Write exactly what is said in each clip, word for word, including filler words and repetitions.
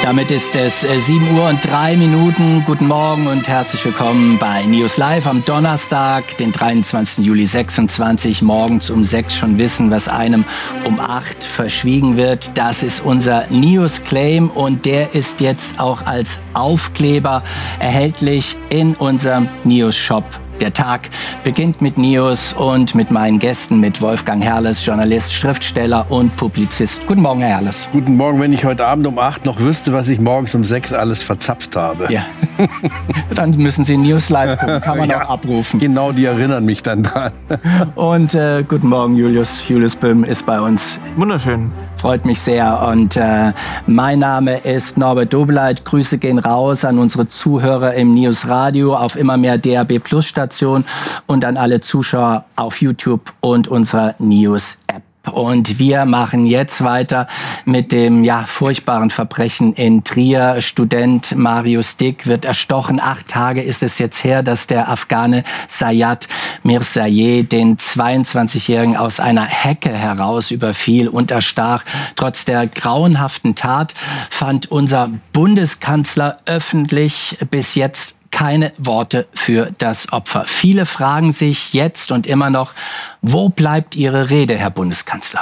Damit ist es sieben Uhr und drei Minuten. Guten Morgen und herzlich willkommen bei News Live am Donnerstag, den dreiundzwanzigsten Juli sechsundzwanzig. Morgens um sechs schon wissen, was einem um acht verschwiegen wird. Das ist unser News Claim und der ist jetzt auch als Aufkleber erhältlich in unserem News Shop. Der Tag beginnt mit News und mit meinen Gästen, mit Wolfgang Herrles, Journalist, Schriftsteller und Publizist. Guten Morgen, Herr Herrles. Guten Morgen. Wenn ich heute Abend um acht noch wüsste, was ich morgens um sechs alles verzapft habe. Ja, dann müssen Sie News Live gucken, kann man ja auch abrufen. Genau, die erinnern mich dann dran. Und äh, guten Morgen, Julius. Julius Böhm ist bei uns. Wunderschön. Freut mich sehr. Und äh, mein Name ist Norbert Dobeleit. Grüße gehen raus an unsere Zuhörer im News Radio auf immer mehr D A B Plus Station und an alle Zuschauer auf YouTube und unserer News App. Und wir machen jetzt weiter mit dem ja, furchtbaren Verbrechen in Trier. Student Marius Dick wird erstochen. Acht Tage ist es jetzt her, dass der Afghane Sayed Mirzaye den zweiundzwanzigjährigen aus einer Hecke heraus überfiel und erstach. Trotz der grauenhaften Tat fand unser Bundeskanzler öffentlich bis jetzt keine Worte für das Opfer. Viele fragen sich jetzt und immer noch, wo bleibt Ihre Rede, Herr Bundeskanzler?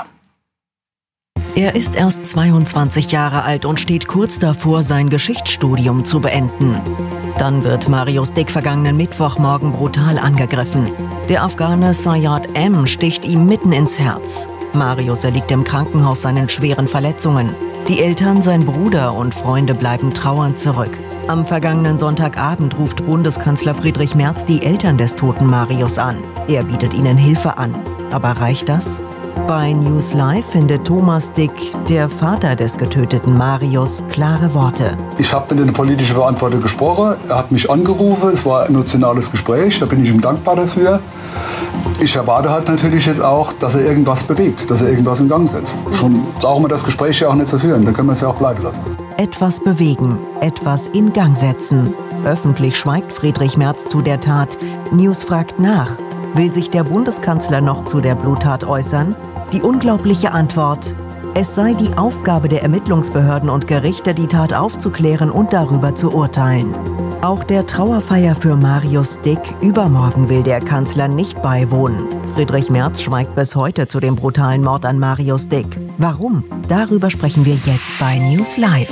Er ist erst zweiundzwanzig Jahre alt und steht kurz davor, sein Geschichtsstudium zu beenden. Dann wird Marius Dick vergangenen Mittwochmorgen brutal angegriffen. Der Afghane Sayed M. sticht ihm mitten ins Herz. Marius erliegt im Krankenhaus seinen schweren Verletzungen. Die Eltern, sein Bruder und Freunde bleiben trauernd zurück. Am vergangenen Sonntagabend ruft Bundeskanzler Friedrich Merz die Eltern des toten Marius an. Er bietet ihnen Hilfe an. Aber reicht das? Bei News Live findet Thomas Dick, der Vater des getöteten Marius, klare Worte. Ich habe mit einer politischen Verantwortung gesprochen. Er hat mich angerufen. Es war ein emotionales Gespräch. Da bin ich ihm dankbar dafür. Ich erwarte halt natürlich jetzt auch, dass er irgendwas bewegt, dass er irgendwas in Gang setzt. Schon brauchen wir das Gespräch ja auch nicht zu führen. Dann können wir es ja auch bleiben lassen. Etwas bewegen, etwas in Gang setzen. Öffentlich schweigt Friedrich Merz zu der Tat. News fragt nach. Will sich der Bundeskanzler noch zu der Bluttat äußern? Die unglaubliche Antwort: Es sei die Aufgabe der Ermittlungsbehörden und Gerichte, die Tat aufzuklären und darüber zu urteilen. Auch der Trauerfeier für Marius Dick übermorgen will der Kanzler nicht beiwohnen. Friedrich Merz schweigt bis heute zu dem brutalen Mord an Marius Dick. Warum? Darüber sprechen wir jetzt bei News Live.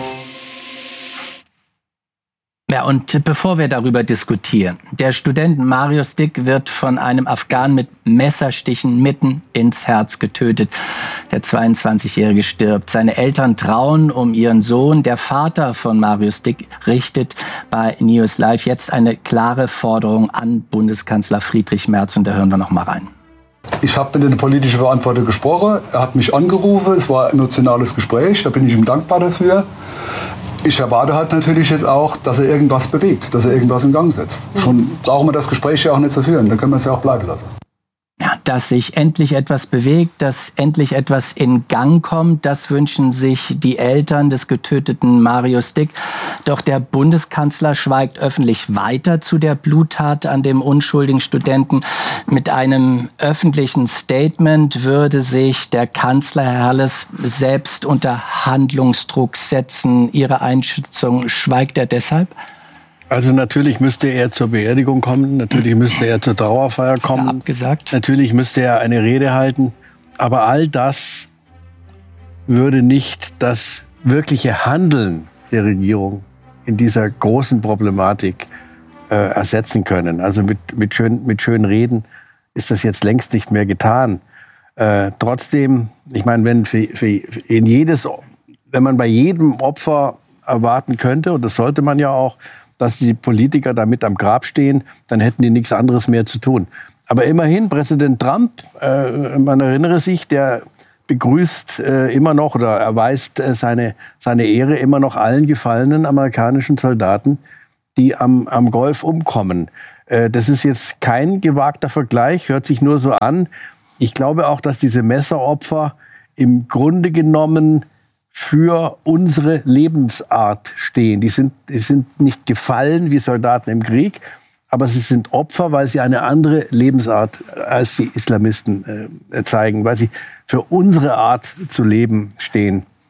Ja, und bevor wir darüber diskutieren, der Student Marius Dick wird von einem Afghanen mit Messerstichen mitten ins Herz getötet. Der zweiundzwanzigjährige stirbt. Seine Eltern trauen um ihren Sohn. Der Vater von Marius Dick richtet bei News Live jetzt eine klare Forderung an Bundeskanzler Friedrich Merz. Und da hören wir noch mal rein. Ich habe mit einer politischen Verantwortung gesprochen. Er hat mich angerufen. Es war ein emotionales Gespräch. Da bin ich ihm dankbar dafür. Ich erwarte halt natürlich jetzt auch, dass er irgendwas bewegt, dass er irgendwas in Gang setzt. Schon brauchen wir das Gespräch ja auch nicht zu führen. Dann können wir es ja auch bleiben lassen. Ja, dass sich endlich etwas bewegt, dass endlich etwas in Gang kommt, das wünschen sich die Eltern des getöteten Marius Dick. Doch der Bundeskanzler schweigt öffentlich weiter zu der Bluttat an dem unschuldigen Studenten. Mit einem öffentlichen Statement würde sich der Kanzler, Herr Herrles, selbst unter Handlungsdruck setzen. Ihre Einschätzung, schweigt er deshalb? Also natürlich müsste er zur Beerdigung kommen, natürlich müsste er zur Trauerfeier kommen. Hat er abgesagt? Natürlich müsste er eine Rede halten. Aber all das würde nicht das wirkliche Handeln der Regierung in dieser großen Problematik äh, ersetzen können. Also mit, mit, schön, mit schönen Reden ist das jetzt längst nicht mehr getan. Äh, trotzdem, ich meine, wenn, für, für in jedes, wenn man bei jedem Opfer erwarten könnte, und das sollte man ja auch, dass die Politiker da mit am Grab stehen, dann hätten die nichts anderes mehr zu tun. Aber immerhin, Präsident Trump, äh, man erinnere sich, der begrüßt äh, immer noch oder erweist äh, seine, seine Ehre immer noch allen gefallenen amerikanischen Soldaten, die am, am Golf umkommen. Äh, das ist jetzt kein gewagter Vergleich, hört sich nur so an. Ich glaube auch, dass diese Messeropfer im Grunde genommen für unsere Lebensart stehen. Die sind, die sind nicht gefallen wie Soldaten im Krieg, aber sie sind Opfer, weil sie eine andere Lebensart als die Islamisten äh, zeigen, weil sie für unsere Art zu leben stehen.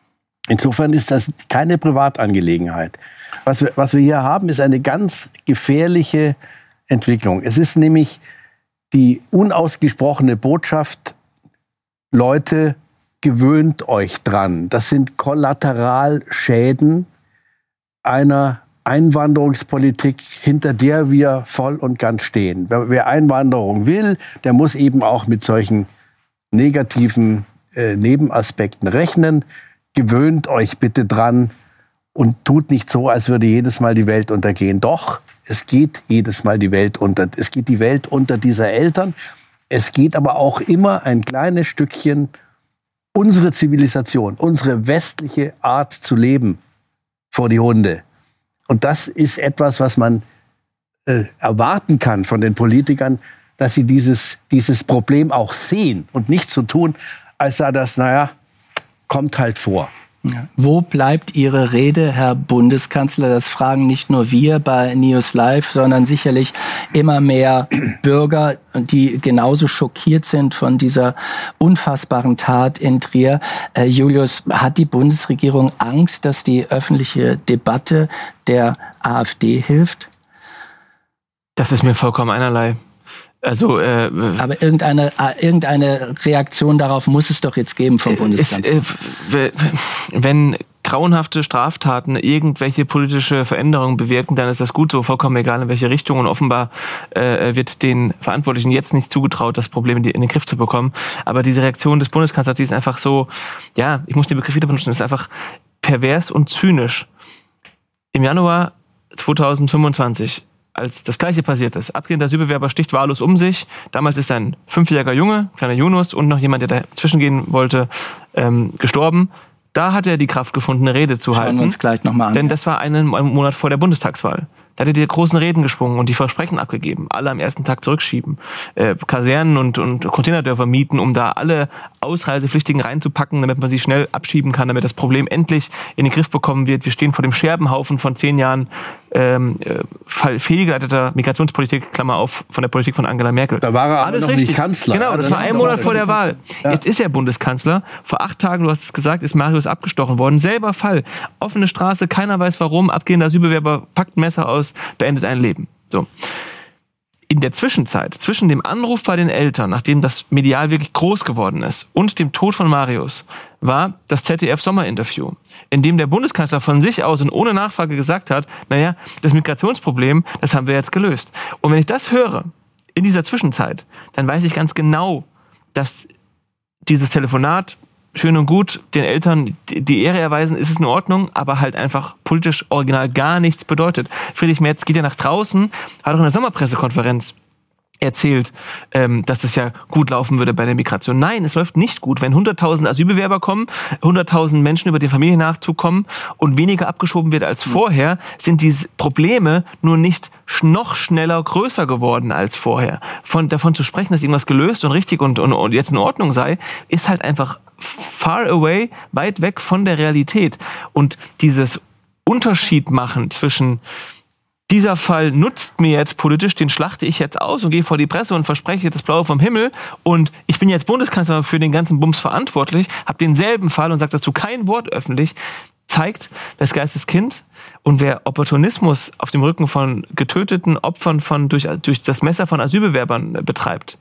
Insofern ist das keine Privatangelegenheit. Was wir, was wir hier haben, ist eine ganz gefährliche Entwicklung. Es ist nämlich die unausgesprochene Botschaft, Leute, gewöhnt euch dran. Das sind Kollateralschäden einer Einwanderungspolitik, hinter der wir voll und ganz stehen. Wer, wer Einwanderung will, der muss eben auch mit solchen negativen äh, Nebenaspekten rechnen. Gewöhnt euch bitte dran und tut nicht so, als würde jedes Mal die Welt untergehen. Doch, es geht jedes Mal die Welt unter. Es geht die Welt unter dieser Eltern. Es geht aber auch immer ein kleines Stückchen unsere Zivilisation, unsere westliche Art zu leben vor die Hunde. Und das ist etwas, was man äh, erwarten kann von den Politikern, dass sie dieses, dieses Problem auch sehen und nicht so tun, als sei das, naja, kommt halt vor. Ja. Wo bleibt Ihre Rede, Herr Bundeskanzler? Das fragen nicht nur wir bei News Live, sondern sicherlich immer mehr Bürger, die genauso schockiert sind von dieser unfassbaren Tat in Trier. Äh, Julius, hat die Bundesregierung Angst, dass die öffentliche Debatte der AfD hilft? Das ist mir vollkommen einerlei. Also, äh, Aber irgendeine, irgendeine Reaktion darauf muss es doch jetzt geben vom Bundeskanzler. Äh, wenn grauenhafte Straftaten irgendwelche politische Veränderungen bewirken, dann ist das gut so, vollkommen egal in welche Richtung. Und offenbar äh, wird den Verantwortlichen jetzt nicht zugetraut, das Problem in, die, in den Griff zu bekommen. Aber diese Reaktion des Bundeskanzlers, die ist einfach so, ja, ich muss den Begriff wieder benutzen, ist einfach pervers und zynisch. Im Januar zweitausendfünfundzwanzig, als das Gleiche passiert ist. Abgehender Asylbewerber sticht wahllos um sich. Damals ist ein fünfjähriger Junge, kleiner Yunus, und noch jemand, der dazwischen gehen wollte, ähm, gestorben. Da hat er die Kraft gefunden, eine Rede zu Schauen halten. wir uns gleich noch mal an. Denn das war einen Monat vor der Bundestagswahl. Da hat er die großen Reden geschwungen und die Versprechen abgegeben. Alle am ersten Tag zurückschieben. Äh, Kasernen und, und Containerdörfer mieten, um da alle Ausreisepflichtigen reinzupacken, damit man sie schnell abschieben kann, damit das Problem endlich in den Griff bekommen wird. Wir stehen vor dem Scherbenhaufen von zehn Jahren ähm, fehlgeleiteter Migrationspolitik, Klammer auf, von der Politik von Angela Merkel. Da war er aber Alles noch richtig. nicht Kanzler. Genau, das, das war ein Monat vor der Wahl. Ja. Jetzt ist er Bundeskanzler. Vor acht Tagen, du hast es gesagt, ist Marius abgestochen worden. Selber Fall. Offene Straße, keiner weiß warum. Abgehender Asylbewerber packt ein Messer aus, beendet ein Leben. So. In der Zwischenzeit, zwischen dem Anruf bei den Eltern, nachdem das medial wirklich groß geworden ist, und dem Tod von Marius, war das Z D F-Sommerinterview, in dem der Bundeskanzler von sich aus und ohne Nachfrage gesagt hat, naja, das Migrationsproblem, das haben wir jetzt gelöst. Und wenn ich das höre, in dieser Zwischenzeit, dann weiß ich ganz genau, dass dieses Telefonat, schön und gut, den Eltern die Ehre erweisen, ist es in Ordnung, aber halt einfach politisch original gar nichts bedeutet. Friedrich Merz geht ja nach draußen, hat auch in der Sommerpressekonferenz erzählt, ähm, dass das ja gut laufen würde bei der Migration. Nein, es läuft nicht gut. Wenn hunderttausend Asylbewerber kommen, hunderttausend Menschen über den Familiennachzug kommen und weniger abgeschoben wird als vorher, sind die Probleme nur nicht noch schneller größer geworden als vorher. Von, davon zu sprechen, dass irgendwas gelöst und richtig und, und, und jetzt in Ordnung sei, ist halt einfach far away, weit weg von der Realität. Und dieses Unterschied machen zwischen dieser Fall nutzt mir jetzt politisch, den schlachte ich jetzt aus und gehe vor die Presse und verspreche das Blaue vom Himmel und ich bin jetzt Bundeskanzler für den ganzen Bums verantwortlich, habe denselben Fall und sage dazu kein Wort öffentlich, zeigt das Geisteskind. Und wer Opportunismus auf dem Rücken von getöteten Opfern von durch, durch das Messer von Asylbewerbern betreibt,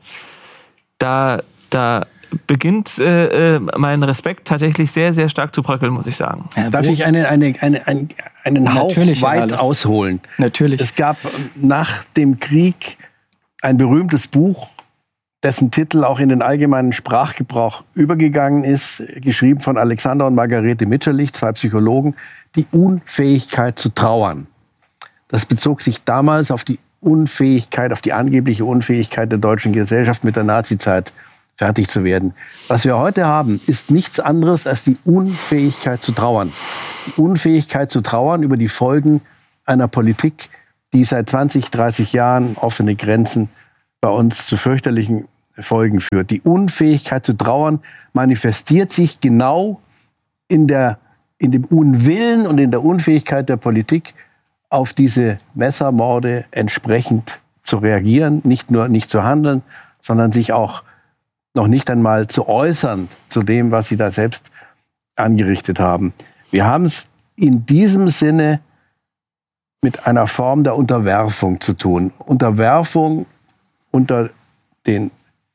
da, da beginnt äh, mein Respekt tatsächlich sehr, sehr stark zu bröckeln, muss ich sagen. Ja, Darf ich eine, eine, eine, einen, einen Hauch weit alles. ausholen? Natürlich. Es gab nach dem Krieg ein berühmtes Buch, dessen Titel auch in den allgemeinen Sprachgebrauch übergegangen ist, geschrieben von Alexander und Margarete Mitscherlich, zwei Psychologen, Die Unfähigkeit zu trauern. Das bezog sich damals auf die Unfähigkeit, auf die angebliche Unfähigkeit der deutschen Gesellschaft mit der Nazizeit fertig zu werden. Was wir heute haben, ist nichts anderes als die Unfähigkeit zu trauern. Die Unfähigkeit zu trauern über die Folgen einer Politik, die seit zwanzig, dreißig Jahren offene Grenzen bei uns zu fürchterlichen Folgen führt. Die Unfähigkeit zu trauern manifestiert sich genau in, der, in dem Unwillen und in der Unfähigkeit der Politik, auf diese Messermorde entsprechend zu reagieren, nicht nur nicht zu handeln, sondern sich auch noch nicht einmal zu äußern zu dem, was sie da selbst angerichtet haben. Wir haben es in diesem Sinne mit einer Form der Unterwerfung zu tun. Unterwerfung unter den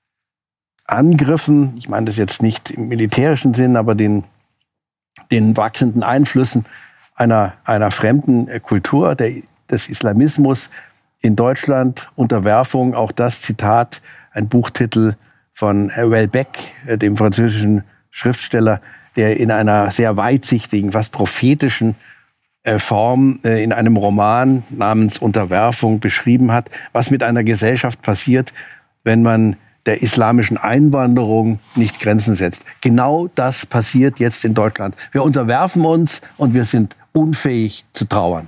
Angriffen, ich meine das jetzt nicht im militärischen Sinn, aber den, den wachsenden Einflüssen einer, einer fremden Kultur, der, des Islamismus in Deutschland. Unterwerfung, auch das Zitat, ein Buchtitel von Houellebecq, dem französischen Schriftsteller, der in einer sehr weitsichtigen, fast prophetischen Form in einem Roman namens Unterwerfung beschrieben hat, was mit einer Gesellschaft passiert, wenn man der islamischen Einwanderung nicht Grenzen setzt. Genau das passiert jetzt in Deutschland. Wir unterwerfen uns und wir sind unfähig zu trauern.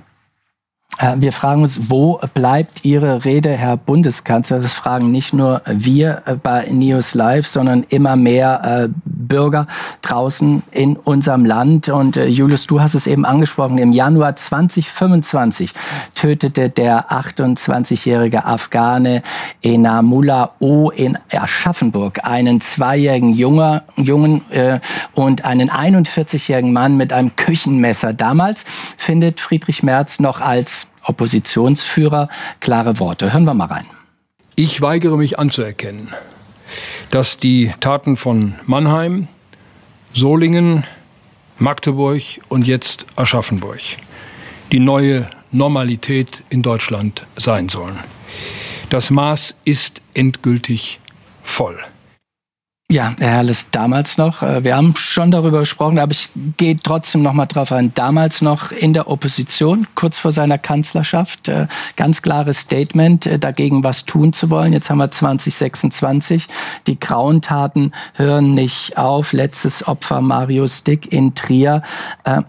Wir fragen uns, wo bleibt Ihre Rede, Herr Bundeskanzler? Das fragen nicht nur wir bei News Live, sondern immer mehr äh, Bürger draußen in unserem Land. Und äh, Julius, du hast es eben angesprochen, im Januar zweitausendfünfundzwanzig tötete der achtundzwanzigjährige Afghane Enamullah O. in Aschaffenburg einen zweijährigen Junge, Jungen äh, und einen einundvierzigjährigen Mann mit einem Küchenmesser. Damals findet Friedrich Merz noch als Oppositionsführer klare Worte. Hören wir mal rein. Ich weigere mich anzuerkennen, dass die Taten von Mannheim, Solingen, Magdeburg und jetzt Aschaffenburg die neue Normalität in Deutschland sein sollen. Das Maß ist endgültig voll. Ja, Herr Herles, damals noch, wir haben schon darüber gesprochen, aber ich gehe trotzdem noch mal drauf ein, damals noch in der Opposition, kurz vor seiner Kanzlerschaft, ganz klares Statement, dagegen was tun zu wollen. Jetzt haben wir zwanzig sechsundzwanzig, die Grauentaten hören nicht auf, letztes Opfer Marius Dick in Trier. Äh,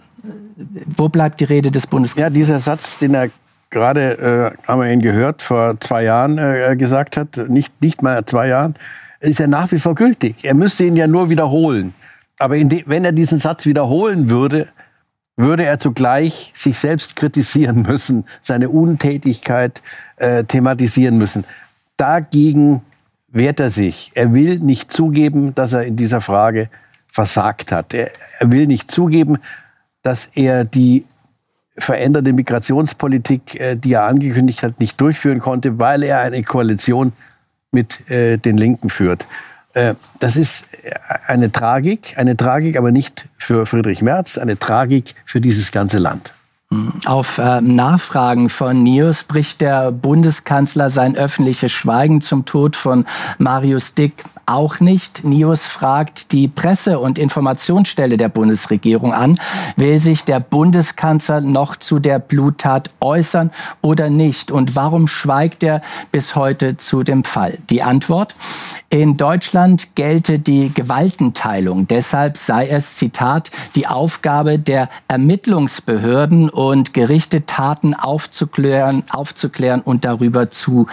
wo bleibt die Rede des Bundeskanzlers? Ja, dieser Satz, den er gerade, äh, haben wir ihn gehört, vor zwei Jahren äh, gesagt hat, nicht, nicht mal zwei Jahren, ist ja nach wie vor gültig. Er müsste ihn ja nur wiederholen. Aber in de, wenn er diesen Satz wiederholen würde, würde er zugleich sich selbst kritisieren müssen, seine Untätigkeit äh, thematisieren müssen. Dagegen wehrt er sich. Er will nicht zugeben, dass er in dieser Frage versagt hat. Er, er will nicht zugeben, dass er die veränderte Migrationspolitik, äh, die er angekündigt hat, nicht durchführen konnte, weil er eine Koalition mit äh, den Linken führt. Äh, das ist eine Tragik, eine Tragik, aber nicht für Friedrich Merz, eine Tragik für dieses ganze Land. Auf äh, Nachfragen von News bricht der Bundeskanzler sein öffentliches Schweigen zum Tod von Marius Dick auch nicht. News fragt die Presse- und Informationsstelle der Bundesregierung an, will sich der Bundeskanzler noch zu der Bluttat äußern oder nicht? Und warum schweigt er bis heute zu dem Fall? Die Antwort: In Deutschland gelte die Gewaltenteilung. Deshalb sei es, Zitat, die Aufgabe der Ermittlungsbehörden und Gerichte, Taten aufzuklären, aufzuklären und darüber zu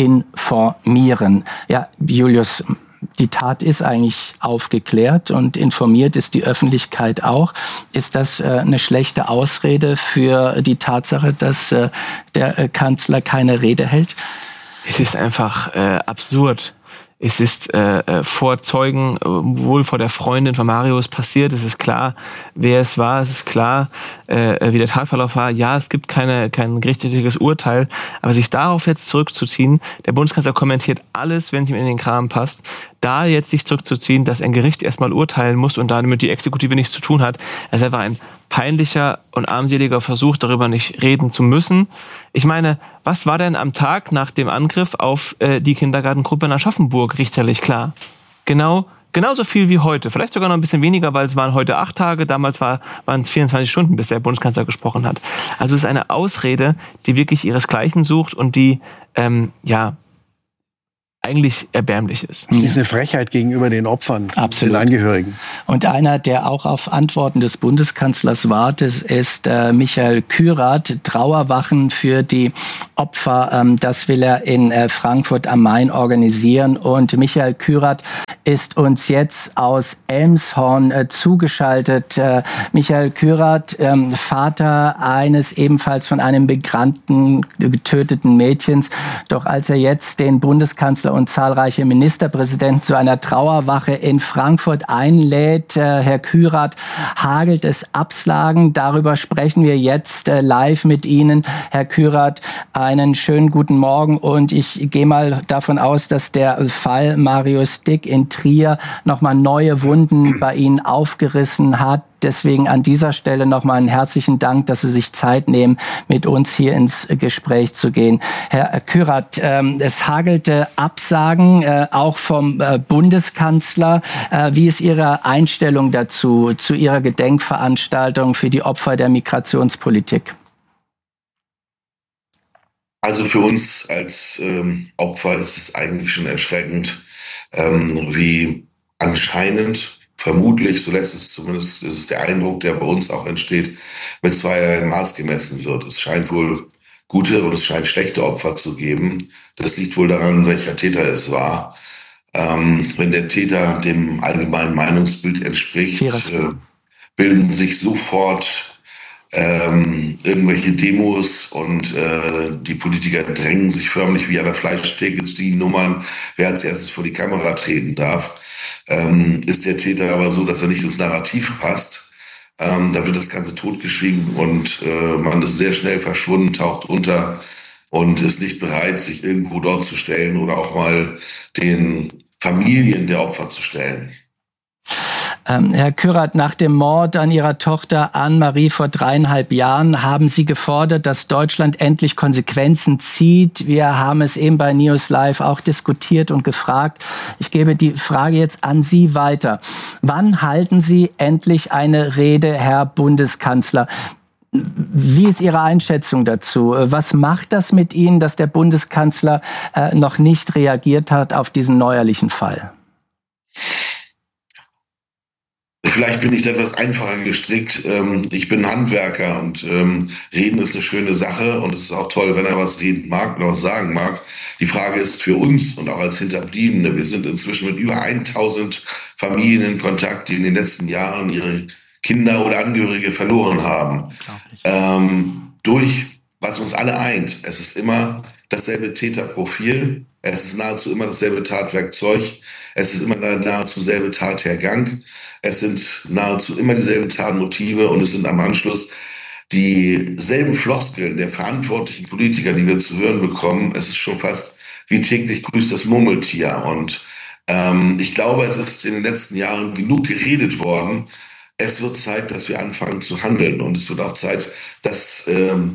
informieren. Ja, Julius, die Tat ist eigentlich aufgeklärt und informiert ist die Öffentlichkeit auch. Ist das äh, eine schlechte Ausrede für die Tatsache, dass äh, der äh, Kanzler keine Rede hält? Es ist einfach äh, absurd. Es ist äh, vor Zeugen, äh, wohl vor der Freundin von Marius passiert. Es ist klar, wer es war. Es ist klar, äh, wie der Tatverlauf war. Ja, es gibt keine, kein gerichtliches Urteil. Aber sich darauf jetzt zurückzuziehen, der Bundeskanzler kommentiert alles, wenn es ihm in den Kram passt. Da jetzt sich zurückzuziehen, dass ein Gericht erstmal urteilen muss und damit die Exekutive nichts zu tun hat, das ist einfach ein peinlicher und armseliger Versuch, darüber nicht reden zu müssen. Ich meine, was war denn am Tag nach dem Angriff auf äh, die Kindergartengruppe in Aschaffenburg richterlich klar? Genau, genauso viel wie heute. Vielleicht sogar noch ein bisschen weniger, weil es waren heute acht Tage, damals war, waren es vierundzwanzig Stunden, bis der Bundeskanzler gesprochen hat. Also es ist eine Ausrede, die wirklich ihresgleichen sucht und die, ähm, ja, eigentlich erbärmlich ist. Das ist eine Frechheit gegenüber den Opfern, Absolut. den Angehörigen. Und einer, der auch auf Antworten des Bundeskanzlers wartet, ist äh, Michael Kürath. Trauerwachen für die Opfer, ähm, das will er in äh, Frankfurt am Main organisieren. Und Michael Kürath ist uns jetzt aus Elmshorn äh, zugeschaltet. Äh, Michael Kürath, ähm, Vater eines ebenfalls von einem Migranten getöteten Mädchens. Doch als er jetzt den Bundeskanzler Bundeskanzler und zahlreiche Ministerpräsidenten zu einer Trauerwache in Frankfurt einlädt. Herr Kürath, hagelt es Absagen? Darüber sprechen wir jetzt live mit Ihnen. Herr Kürath, einen schönen guten Morgen, und ich gehe mal davon aus, dass der Fall Marius Dick in Trier nochmal neue Wunden bei Ihnen aufgerissen hat. Deswegen an dieser Stelle nochmal einen herzlichen Dank, dass Sie sich Zeit nehmen, mit uns hier ins Gespräch zu gehen. Herr Kürath, ähm, es hagelte Absagen, äh, auch vom äh, Bundeskanzler. Äh, wie ist Ihre Einstellung dazu, zu Ihrer Gedenkveranstaltung für die Opfer der Migrationspolitik? Also für uns als ähm, Opfer ist es eigentlich schon erschreckend, ähm, wie anscheinend, vermutlich, so lässt es zumindest, ist es der Eindruck, der bei uns auch entsteht, mit zweierlei Maß gemessen wird. Es scheint wohl gute und es scheint schlechte Opfer zu geben. Das liegt wohl daran, welcher Täter es war. Ähm, wenn der Täter dem allgemeinen Meinungsbild entspricht, äh, bilden sich sofort Ähm, irgendwelche Demos und äh, die Politiker drängen sich förmlich wie an der Fleischtheke zu die Nummern, wer als erstes vor die Kamera treten darf. Ähm, ist der Täter aber so, dass er nicht ins Narrativ passt, ähm, dann wird das Ganze totgeschwiegen und äh, man ist sehr schnell verschwunden, taucht unter und ist nicht bereit, sich irgendwo dort zu stellen oder auch mal den Familien der Opfer zu stellen. Ähm, Herr Kürath, nach dem Mord an Ihrer Tochter Anne-Marie vor dreieinhalb Jahren haben Sie gefordert, dass Deutschland endlich Konsequenzen zieht. Wir haben es eben bei News Live auch diskutiert und gefragt. Ich gebe die Frage jetzt an Sie weiter. Wann halten Sie endlich eine Rede, Herr Bundeskanzler? Wie ist Ihre Einschätzung dazu? Was macht das mit Ihnen, dass der Bundeskanzler äh, noch nicht reagiert hat auf diesen neuerlichen Fall? Vielleicht bin ich da etwas einfacher gestrickt. Ich bin Handwerker und reden ist eine schöne Sache und es ist auch toll, wenn er was reden mag oder was sagen mag. Die Frage ist für uns und auch als Hinterbliebene, wir sind inzwischen mit über tausend Familien in Kontakt, die in den letzten Jahren ihre Kinder oder Angehörige verloren haben. Ähm, durch, was uns alle eint. Es ist immer dasselbe Täterprofil, es ist nahezu immer dasselbe Tatwerkzeug, es ist immer nahezu dasselbe Tathergang. Es sind nahezu immer dieselben Tatmotive und es sind am Anschluss dieselben Floskeln der verantwortlichen Politiker, die wir zu hören bekommen. Es ist schon fast wie täglich grüßt das Murmeltier. Und ähm, ich glaube, es ist in den letzten Jahren genug geredet worden. Es wird Zeit, dass wir anfangen zu handeln. Und es wird auch Zeit, dass, ähm,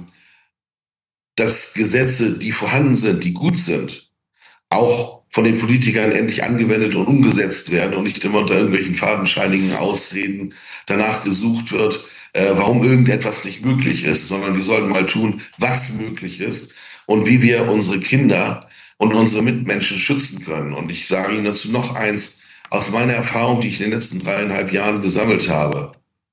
dass Gesetze, die vorhanden sind, die gut sind, auch von den Politikern endlich angewendet und umgesetzt werden und nicht immer unter irgendwelchen fadenscheinigen Ausreden danach gesucht wird, äh, warum irgendetwas nicht möglich ist, sondern wir sollten mal tun, was möglich ist und wie wir unsere Kinder und unsere Mitmenschen schützen können. Und ich sage Ihnen dazu noch eins aus meiner Erfahrung, die ich in den letzten dreieinhalb Jahren gesammelt habe.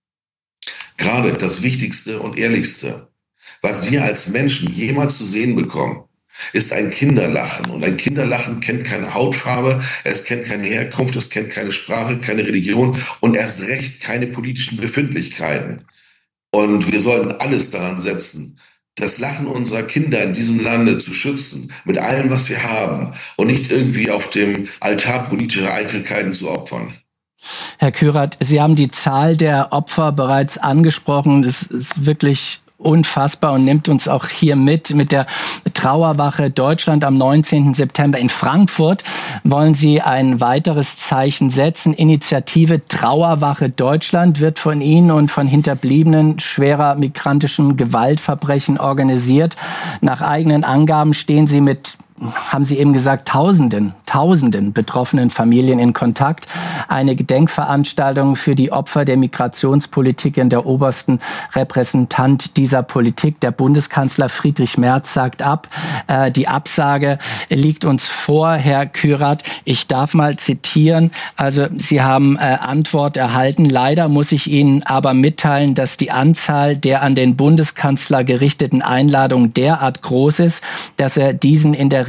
Gerade das Wichtigste und Ehrlichste, was wir als Menschen jemals zu sehen bekommen, ist ein Kinderlachen. Und ein Kinderlachen kennt keine Hautfarbe, es kennt keine Herkunft, es kennt keine Sprache, keine Religion und erst recht keine politischen Befindlichkeiten. Und wir sollten alles daran setzen, das Lachen unserer Kinder in diesem Lande zu schützen, mit allem, was wir haben, und nicht irgendwie auf dem Altar politischer Eitelkeiten zu opfern. Herr Kürath, Sie haben die Zahl der Opfer bereits angesprochen. Es ist wirklich unfassbar und nimmt uns auch hier mit. Mit der Trauerwache Deutschland am neunzehnten September in Frankfurt wollen Sie ein weiteres Zeichen setzen. Initiative Trauerwache Deutschland wird von Ihnen und von Hinterbliebenen schwerer migrantischen Gewaltverbrechen organisiert. Nach eigenen Angaben stehen Sie mit, haben Sie eben gesagt, Tausenden, Tausenden betroffenen Familien in Kontakt. Eine Gedenkveranstaltung für die Opfer der Migrationspolitik in der obersten Repräsentant dieser Politik, der Bundeskanzler Friedrich Merz, sagt ab. Äh, die Absage liegt uns vor, Herr Kürath. Ich darf mal zitieren. Also Sie haben äh, Antwort erhalten. Leider muss ich Ihnen aber mitteilen, dass die Anzahl der an den Bundeskanzler gerichteten Einladungen derart groß ist, dass er diesen in der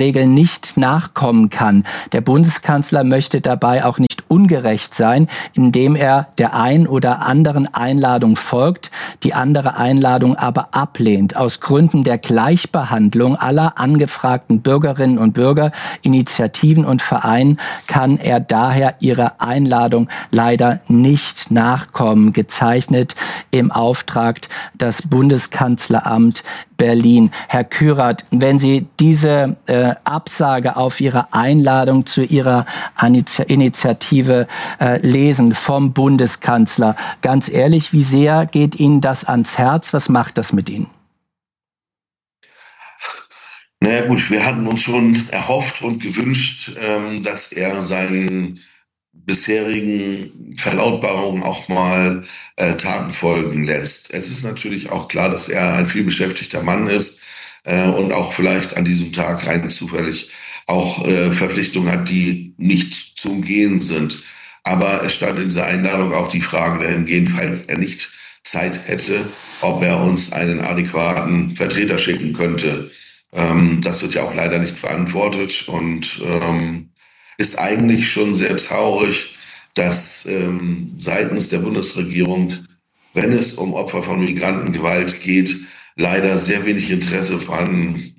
Regel nicht nachkommen kann. Der Bundeskanzler möchte dabei auch nicht ungerecht sein, indem er der ein oder anderen Einladung folgt, die andere Einladung aber ablehnt. Aus Gründen der Gleichbehandlung aller angefragten Bürgerinnen und Bürger, Initiativen und Vereinen kann er daher ihrer Einladung leider nicht nachkommen. Gezeichnet im Auftrag das Bundeskanzleramt Berlin. Herr Kürath, wenn Sie diese äh, Absage auf Ihre Einladung zu Ihrer Initiative äh, lesen vom Bundeskanzler, ganz ehrlich, wie sehr geht Ihnen das ans Herz? Was macht das mit Ihnen? Naja gut, wir hatten uns schon erhofft und gewünscht, ähm, dass er seinen bisherigen Verlautbarungen auch mal äh, Taten folgen lässt. Es ist natürlich auch klar, dass er ein vielbeschäftigter Mann ist äh, und auch vielleicht an diesem Tag rein zufällig auch äh, Verpflichtungen hat, die nicht zu umgehen sind. Aber es stand in dieser Einladung auch die Frage dahingehend, falls er nicht Zeit hätte, ob er uns einen adäquaten Vertreter schicken könnte. Ähm, das wird ja auch leider nicht beantwortet und ähm, ist eigentlich schon sehr traurig, dass ähm, seitens der Bundesregierung, wenn es um Opfer von Migrantengewalt geht, leider sehr wenig Interesse vorhanden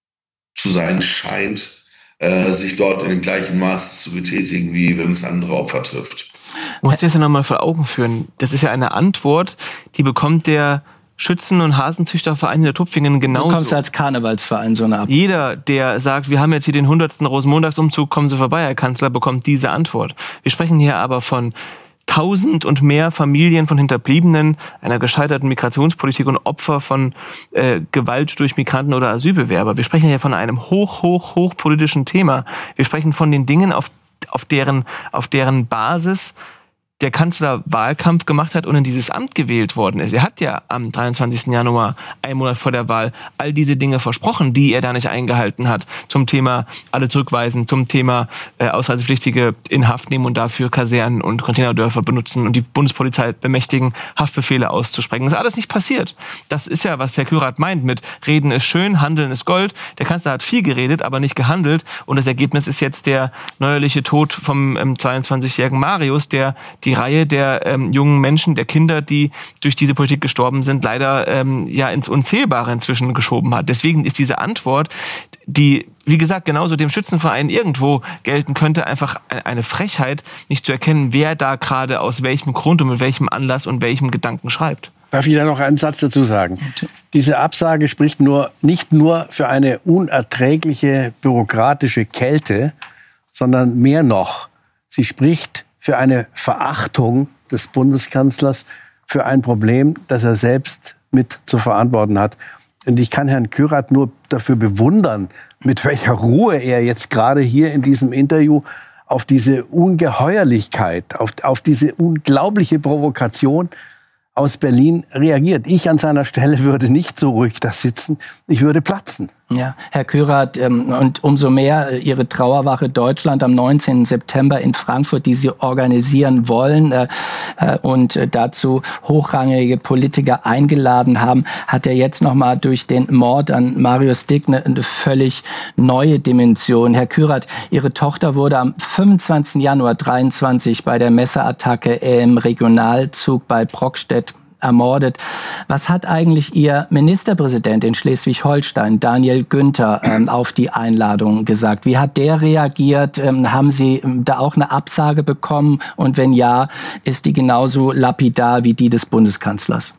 zu sein scheint, äh, sich dort in dem gleichen Maß zu betätigen, wie wenn es andere Opfer trifft. Du musst dir das ja nochmal vor Augen führen. Das ist ja eine Antwort, die bekommt der Schützen- und Hasenzüchterverein in der Tupfingen genauso. Du kommst als Karnevalsverein so eine Ab. Jeder, der sagt, wir haben jetzt hier den hundertsten Rosenmontagsumzug, kommen Sie vorbei, Herr Kanzler, bekommt diese Antwort. Wir sprechen hier aber von tausend und mehr Familien von Hinterbliebenen einer gescheiterten Migrationspolitik und Opfer von äh, Gewalt durch Migranten oder Asylbewerber. Wir sprechen hier von einem hoch, hoch, hoch politischen Thema. Wir sprechen von den Dingen, auf, auf, deren, auf deren Basis der Kanzler Wahlkampf gemacht hat und in dieses Amt gewählt worden ist. Er hat ja am dreiundzwanzigsten Januar, einen Monat vor der Wahl, all diese Dinge versprochen, die er da nicht eingehalten hat. Zum Thema alle zurückweisen, zum Thema äh, Ausreisepflichtige in Haft nehmen und dafür Kasernen und Containerdörfer benutzen und die Bundespolizei bemächtigen, Haftbefehle auszusprechen. Das ist alles nicht passiert. Das ist ja, was Herr Kürath meint mit Reden ist schön, Handeln ist Gold. Der Kanzler hat viel geredet, aber nicht gehandelt. Und das Ergebnis ist jetzt der neuerliche Tod vom ähm, zweiundzwanzigjährigen Marius, der die Die Reihe der ähm, jungen Menschen, der Kinder, die durch diese Politik gestorben sind, leider ähm, ja ins Unzählbare inzwischen geschoben hat. Deswegen ist diese Antwort, die, wie gesagt, genauso dem Schützenverein irgendwo gelten könnte, einfach eine Frechheit, nicht zu erkennen, wer da gerade aus welchem Grund und mit welchem Anlass und welchem Gedanken schreibt. Darf ich da noch einen Satz dazu sagen? Diese Absage spricht nur, nicht nur für eine unerträgliche bürokratische Kälte, sondern mehr noch, sie spricht für eine Verachtung des Bundeskanzlers für ein Problem, das er selbst mit zu verantworten hat. Und ich kann Herrn Kürath nur dafür bewundern, mit welcher Ruhe er jetzt gerade hier in diesem Interview auf diese Ungeheuerlichkeit, auf, auf diese unglaubliche Provokation aus Berlin reagiert. Ich an seiner Stelle würde nicht so ruhig da sitzen, ich würde platzen. Ja, Herr Kürath, ähm, und umso mehr Ihre Trauerwache Deutschland am neunzehnten September in Frankfurt, die Sie organisieren wollen äh, äh, und dazu hochrangige Politiker eingeladen haben, hat er jetzt nochmal durch den Mord an Marius Dick eine, eine völlig neue Dimension. Herr Kürath, Ihre Tochter wurde am fünfundzwanzigsten Januar dreiundzwanzig bei der Messerattacke im Regionalzug bei Brockstedt ermordet. Was hat eigentlich Ihr Ministerpräsident in Schleswig-Holstein, Daniel Günther, ähm, auf die Einladung gesagt? Wie hat der reagiert? Ähm, haben Sie ähm, da auch eine Absage bekommen? Und wenn ja, ist die genauso lapidar wie die des Bundeskanzlers?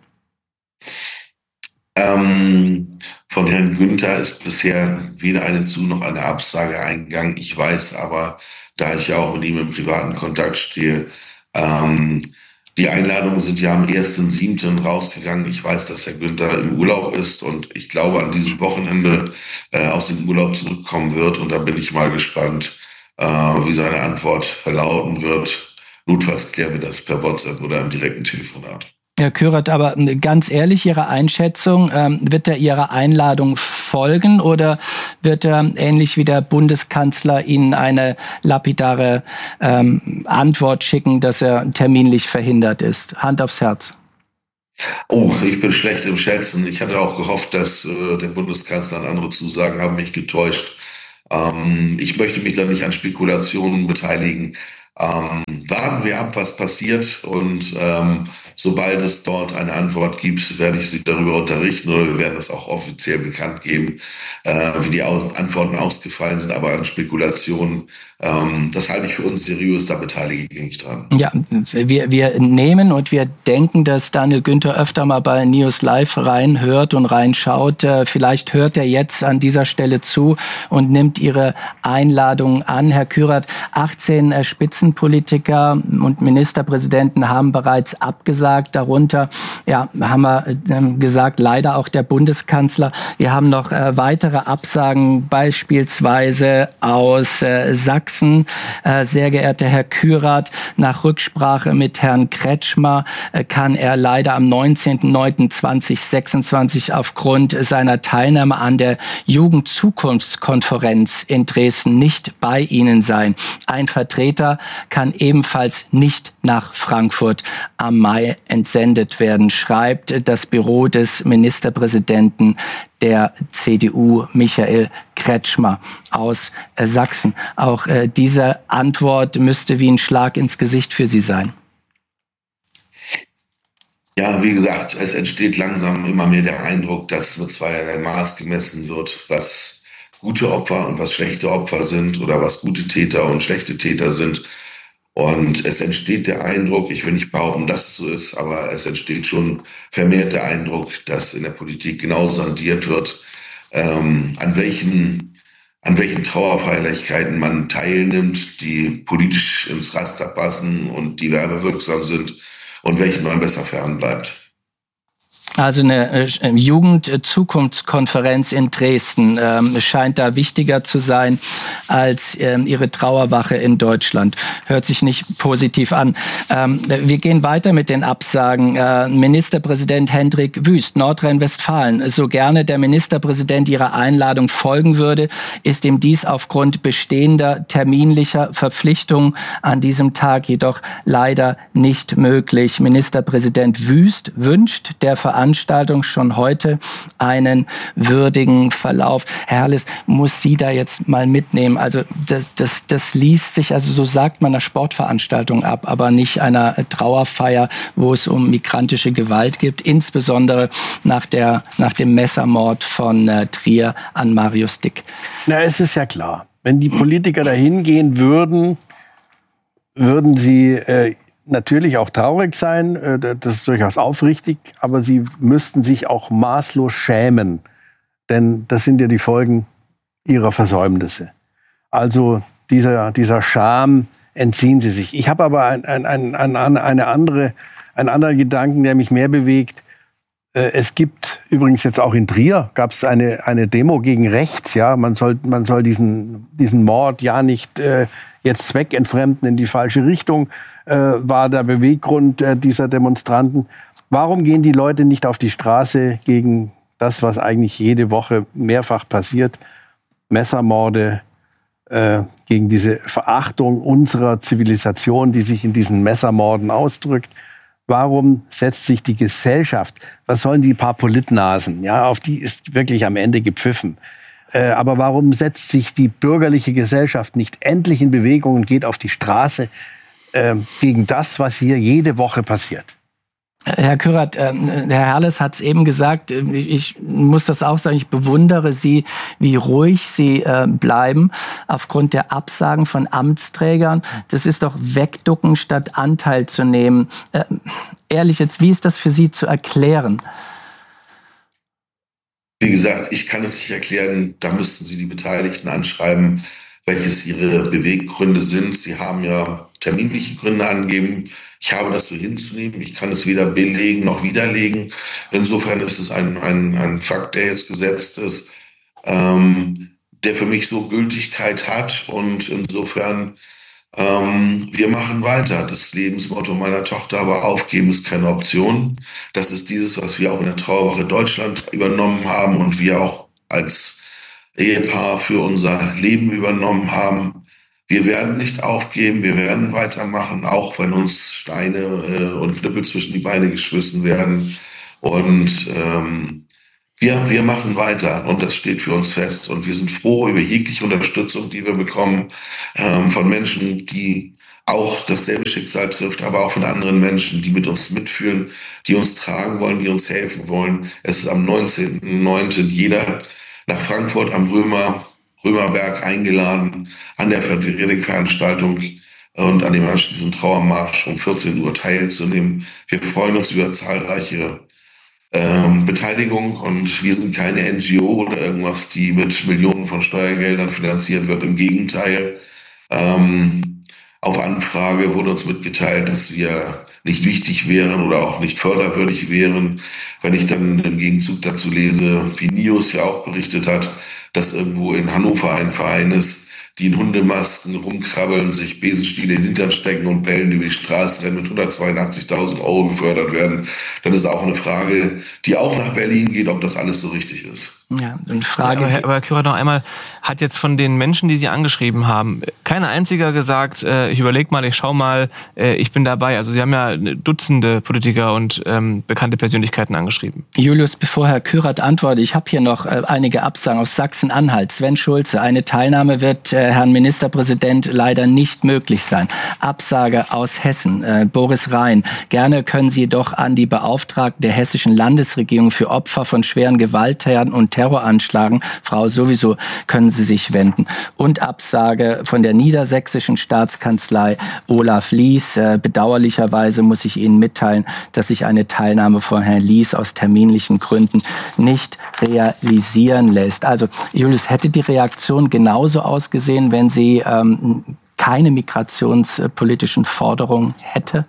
Ähm, von Herrn Günther ist bisher weder eine Zu- noch eine Absage eingegangen. Ich weiß aber, da ich ja auch mit ihm im privaten Kontakt stehe, ähm, die Einladungen sind ja am ersten siebten rausgegangen. Ich weiß, dass Herr Günther im Urlaub ist und ich glaube, an diesem Wochenende äh, aus dem Urlaub zurückkommen wird. Und da bin ich mal gespannt, äh, wie seine Antwort verlauten wird. Notfalls klären wir das per WhatsApp oder im direkten Telefonat. Herr Kürath, aber ganz ehrlich, Ihre Einschätzung, ähm, wird er Ihrer Einladung folgen oder wird er ähnlich wie der Bundeskanzler Ihnen eine lapidare ähm, Antwort schicken, dass er terminlich verhindert ist? Hand aufs Herz. Oh, ich bin schlecht im Schätzen. Ich hatte auch gehofft, dass äh, der Bundeskanzler und andere Zusagen haben mich getäuscht. Ähm, ich möchte mich da nicht an Spekulationen beteiligen. Ähm, warten wir ab, was passiert, und ähm, sobald es dort eine Antwort gibt, werde ich Sie darüber unterrichten, oder wir werden das auch offiziell bekannt geben, äh, wie die Au- Antworten ausgefallen sind. Aber an Spekulationen, ähm, das halte ich für uns seriös, da beteilige ich mich dran. Ja, wir, wir nehmen und wir denken, dass Daniel Günther öfter mal bei News Live reinhört und reinschaut. Äh, vielleicht hört er jetzt an dieser Stelle zu und nimmt Ihre Einladung an. Herr Kürath, achtzehn äh, Spitzenpolitiker und Ministerpräsidenten haben bereits abgesagt. Darunter, ja, haben wir äh, gesagt, leider auch der Bundeskanzler. Wir haben noch äh, weitere Absagen, beispielsweise aus äh, Sachsen. Äh, sehr geehrter Herr Kürath, nach Rücksprache mit Herrn Kretschmer äh, kann er leider am neunzehnten neunten zweitausendsechsundzwanzig aufgrund seiner Teilnahme an der Jugendzukunftskonferenz in Dresden nicht bei Ihnen sein. Ein Vertreter kann ebenfalls nicht nach Frankfurt am Main entsendet werden, schreibt das Büro des Ministerpräsidenten der C D U, Michael Kretschmer aus äh, Sachsen. Auch äh, diese Antwort müsste wie ein Schlag ins Gesicht für Sie sein. Ja, wie gesagt, es entsteht langsam immer mehr der Eindruck, dass mit zweierlei Maß gemessen wird, was gute Opfer und was schlechte Opfer sind oder was gute Täter und schlechte Täter sind. Und es entsteht der Eindruck, ich will nicht behaupten, dass es so ist, aber es entsteht schon vermehrt der Eindruck, dass in der Politik genau sondiert wird, ähm, an welchen, an welchen Trauerfeierlichkeiten man teilnimmt, die politisch ins Raster passen und die werbewirksam sind, und welchen man besser fernbleibt. Also eine äh, Jugendzukunftskonferenz in Dresden ähm, scheint da wichtiger zu sein als ähm, Ihre Trauerwache in Deutschland. Hört sich nicht positiv an. Ähm, wir gehen weiter mit den Absagen. Äh, Ministerpräsident Hendrik Wüst, Nordrhein-Westfalen. So gerne der Ministerpräsident Ihrer Einladung folgen würde, ist ihm dies aufgrund bestehender terminlicher Verpflichtungen an diesem Tag jedoch leider nicht möglich. Ministerpräsident Wüst wünscht der Veranstaltung schon heute einen würdigen Verlauf. Herr Herles, muss Sie da jetzt mal mitnehmen. Also das, das, das liest sich, also so sagt man, einer Sportveranstaltung ab, aber nicht einer Trauerfeier, wo es um migrantische Gewalt geht, insbesondere nach, der, nach dem Messermord von äh, Trier an Marius Dick. Na, es ist ja klar, wenn die Politiker dahin gehen würden, würden sie äh, natürlich auch traurig sein, das ist durchaus aufrichtig, aber sie müssten sich auch maßlos schämen, denn das sind ja die Folgen ihrer Versäumnisse. Also dieser, dieser Scham entziehen sie sich. Ich habe aber ein, ein, ein, ein, eine andere, einen anderen Gedanken, der mich mehr bewegt. Es gibt übrigens jetzt auch in Trier gab es eine, eine Demo gegen rechts. Ja, man soll, man soll diesen, diesen Mord ja nicht äh, jetzt zweckentfremden in die falsche Richtung, äh, war der Beweggrund äh, dieser Demonstranten. Warum gehen die Leute nicht auf die Straße gegen das, was eigentlich jede Woche mehrfach passiert? Messermorde, äh, gegen diese Verachtung unserer Zivilisation, die sich in diesen Messermorden ausdrückt. Warum setzt sich die Gesellschaft, was sollen die paar Politnasen, ja, auf die ist wirklich am Ende gepfiffen. Äh, aber warum setzt sich die bürgerliche Gesellschaft nicht endlich in Bewegung und geht auf die Straße äh, gegen das, was hier jede Woche passiert? Herr Kürath, äh, Herr Herles hat es eben gesagt, ich muss das auch sagen, ich bewundere Sie, wie ruhig Sie äh, bleiben aufgrund der Absagen von Amtsträgern. Das ist doch Wegducken statt Anteil zu nehmen. Äh, ehrlich jetzt, wie ist das für Sie zu erklären? Wie gesagt, ich kann es nicht erklären, da müssten Sie die Beteiligten anschreiben, welches ihre Beweggründe sind. Sie haben ja terminliche Gründe angegeben. Ich habe das so hinzunehmen. Ich kann es weder belegen noch widerlegen. Insofern ist es ein, ein, ein Fakt, der jetzt gesetzt ist, ähm, der für mich so Gültigkeit hat. Und insofern, ähm, wir machen weiter. Das Lebensmotto meiner Tochter war, aufgeben ist keine Option. Das ist dieses, was wir auch in der Trauerwache Deutschland übernommen haben und wir auch als Ehepaar für unser Leben übernommen haben. Wir werden nicht aufgeben, wir werden weitermachen, auch wenn uns Steine äh, und Knüppel zwischen die Beine geschmissen werden. Und ähm, Wir, wir machen weiter und das steht für uns fest und wir sind froh über jegliche Unterstützung, die wir bekommen ähm, von Menschen, die auch dasselbe Schicksal trifft, aber auch von anderen Menschen, die mit uns mitfühlen, die uns tragen wollen, die uns helfen wollen. Es ist am neunzehnten neunten jeder nach Frankfurt am Römer, Römerberg eingeladen, an der Veranstaltung und an dem anschließenden Trauermarsch um vierzehn Uhr teilzunehmen. Wir freuen uns über zahlreiche ähm, Beteiligung und wir sind keine N G O oder irgendwas, die mit Millionen von Steuergeldern finanziert wird. Im Gegenteil, ähm, auf Anfrage wurde uns mitgeteilt, dass wir nicht wichtig wären oder auch nicht förderwürdig wären. Wenn ich dann im Gegenzug dazu lese, wie Nios ja auch berichtet hat, dass irgendwo in Hannover ein Verein ist, die in Hundemasken rumkrabbeln, sich Besenstiele in den Hintern stecken und bellen über die Straße rennen, mit hundertzweiundachtzigtausend Euro gefördert werden, dann ist auch eine Frage, die auch nach Berlin geht, ob das alles so richtig ist. Ja, eine Frage. Aber Herr, aber Herr Kürath, noch einmal, hat jetzt von den Menschen, die Sie angeschrieben haben, kein einziger gesagt, äh, ich überlege mal, ich schau mal, äh, ich bin dabei. Also Sie haben ja Dutzende Politiker und ähm, bekannte Persönlichkeiten angeschrieben. Julius, bevor Herr Kürath antwortet, ich habe hier noch äh, einige Absagen aus Sachsen-Anhalt. Sven Schulze, eine Teilnahme wird äh, Herrn Ministerpräsident leider nicht möglich sein. Absage aus Hessen. Äh, Boris Rhein, gerne können Sie jedoch an die Beauftragte der hessischen Landesregierung für Opfer von schweren Gewalttaten und Terroranschlagen, Frau sowieso, können Sie sich wenden. Und Absage von der niedersächsischen Staatskanzlei Olaf Lies. Äh, bedauerlicherweise muss ich Ihnen mitteilen, dass sich eine Teilnahme von Herrn Lies aus terminlichen Gründen nicht realisieren lässt. Also Julius, hätte die Reaktion genauso ausgesehen, wenn sie ähm, keine migrationspolitischen Forderungen hätte?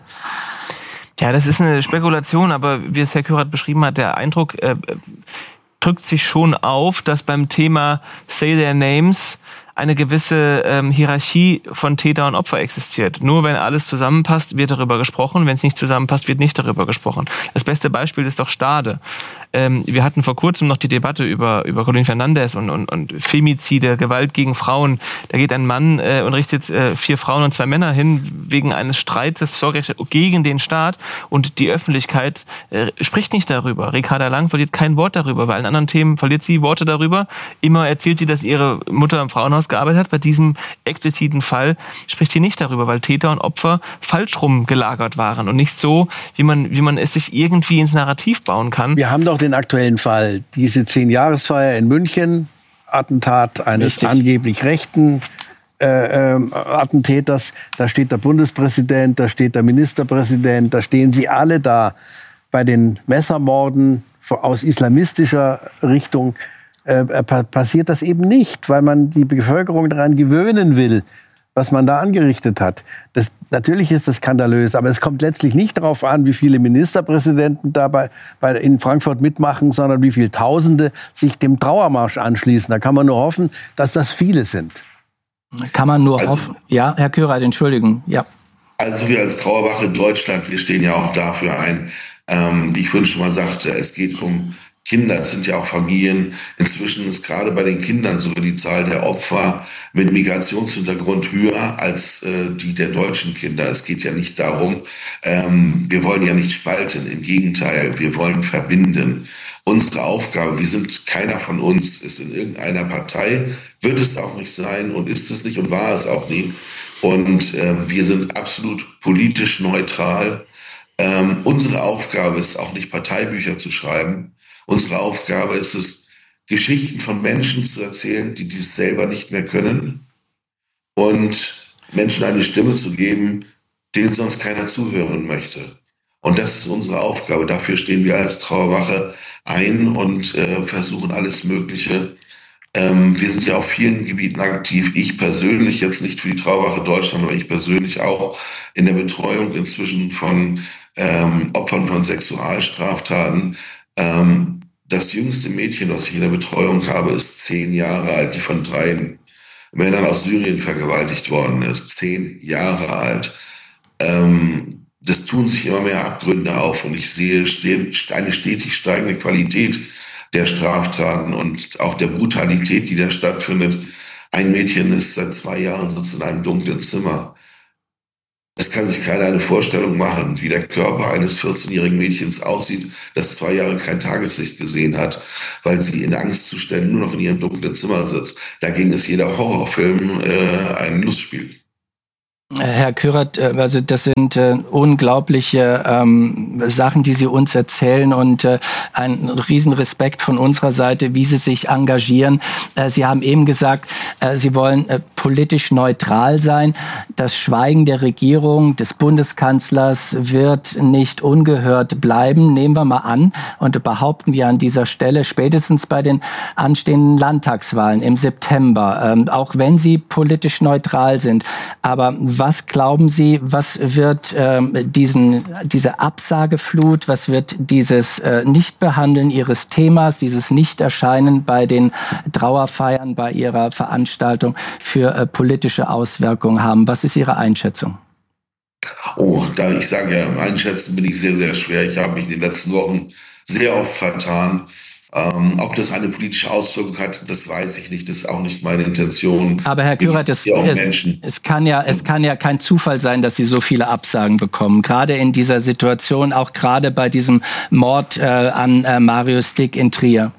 Ja, das ist eine Spekulation, aber wie es Herr Kürath beschrieben hat, der Eindruck äh, drückt sich schon auf, dass beim Thema Say Their Names eine gewisse ähm, Hierarchie von Täter und Opfer existiert. Nur wenn alles zusammenpasst, wird darüber gesprochen. Wenn es nicht zusammenpasst, wird nicht darüber gesprochen. Das beste Beispiel ist doch Stade. Ähm, wir hatten vor kurzem noch die Debatte über, über Colin Fernandes und, und, und Femizide, Gewalt gegen Frauen. Da geht ein Mann äh, und richtet äh, vier Frauen und zwei Männer hin wegen eines Streites gegen den Staat und die Öffentlichkeit äh, spricht nicht darüber. Ricarda Lang verliert kein Wort darüber. Bei allen anderen Themen verliert sie Worte darüber. Immer erzählt sie, dass ihre Mutter im Frauenhaus gearbeitet hat. Bei diesem expliziten Fall spricht sie nicht darüber, weil Täter und Opfer falsch rum gelagert waren und nicht so, wie man, wie man es sich irgendwie ins Narrativ bauen kann. Wir haben doch den aktuellen Fall, diese Zehn-Jahresfeier in München, Attentat eines Richtig. angeblich rechten äh, äh, Attentäters. Da steht der Bundespräsident, da steht der Ministerpräsident, da stehen sie alle da. Bei den Messermorden aus islamistischer Richtung äh, passiert das eben nicht, weil man die Bevölkerung daran gewöhnen will, was man da angerichtet hat. Das, natürlich ist das skandalös, aber es kommt letztlich nicht darauf an, wie viele Ministerpräsidenten da bei, bei, in Frankfurt mitmachen, sondern wie viele Tausende sich dem Trauermarsch anschließen. Da kann man nur hoffen, dass das viele sind. Kann man nur also, hoffen. Ja, Herr Kürath, entschuldigen. Ja. Also wir als Trauerwache Deutschland, wir stehen ja auch dafür ein, ähm, wie ich vorhin schon mal sagte, es geht um Kinder, es sind ja auch Familien. Inzwischen ist gerade bei den Kindern sogar die Zahl der Opfer mit Migrationshintergrund höher als äh, die der deutschen Kinder. Es geht ja nicht darum, ähm, wir wollen ja nicht spalten, im Gegenteil, wir wollen verbinden. Unsere Aufgabe, wir sind, keiner von uns ist in irgendeiner Partei, wird es auch nicht sein und ist es nicht und war es auch nie. Und äh, wir sind absolut politisch neutral. Ähm, unsere Aufgabe ist auch nicht Parteibücher zu schreiben. Unsere Aufgabe ist es, Geschichten von Menschen zu erzählen, die dies selber nicht mehr können und Menschen eine Stimme zu geben, denen sonst keiner zuhören möchte. Und das ist unsere Aufgabe. Dafür stehen wir als Trauerwache ein und äh, versuchen alles Mögliche. Ähm, wir sind ja auf vielen Gebieten aktiv. Ich persönlich, jetzt nicht für die Trauerwache Deutschland, aber ich persönlich auch in der Betreuung inzwischen von ähm, Opfern von Sexualstraftaten. Ähm, das jüngste Mädchen, das ich in der Betreuung habe, ist zehn Jahre alt, die von drei Männern aus Syrien vergewaltigt worden ist. Zehn Jahre alt. Ähm, das tun sich immer mehr Abgründe auf und ich sehe eine stetig steigende Qualität der Straftaten und auch der Brutalität, die da stattfindet. Ein Mädchen ist seit zwei Jahren sitzt in einem dunklen Zimmer. Es kann sich keiner eine Vorstellung machen, wie der Körper eines vierzehnjährigen Mädchens aussieht, das zwei Jahre kein Tageslicht gesehen hat, weil sie in Angstzuständen nur noch in ihrem dunklen Zimmer sitzt. Dagegen ist jeder Horrorfilm äh, ein Lustspiel. Herr Kürat, also das sind äh, unglaubliche ähm, Sachen, die Sie uns erzählen und äh, ein Riesenrespekt von unserer Seite, wie Sie sich engagieren. Äh, Sie haben eben gesagt, äh, Sie wollen äh, politisch neutral sein. Das Schweigen der Regierung, des Bundeskanzlers wird nicht ungehört bleiben, nehmen wir mal an und behaupten wir an dieser Stelle, spätestens bei den anstehenden Landtagswahlen im September, ähm, auch wenn Sie politisch neutral sind. Aber was glauben Sie, was wird ähm, diesen, diese Absageflut, was wird dieses äh, Nichtbehandeln Ihres Themas, dieses Nichterscheinen bei den Trauerfeiern, bei Ihrer Veranstaltung für äh, politische Auswirkungen haben? Was ist Ihre Einschätzung? Oh, da ich sage ja, im Einschätzen bin ich sehr, sehr schwer. Ich habe mich in den letzten Wochen sehr oft vertan. Ähm, ob das eine politische Auswirkung hat, das weiß ich nicht. Das ist auch nicht meine Intention. Aber Herr Kürat, es, es, es, kann ja, es kann ja kein Zufall sein, dass Sie so viele Absagen bekommen. Gerade in dieser Situation, auch gerade bei diesem Mord äh, an äh, Marius Dick in Trier.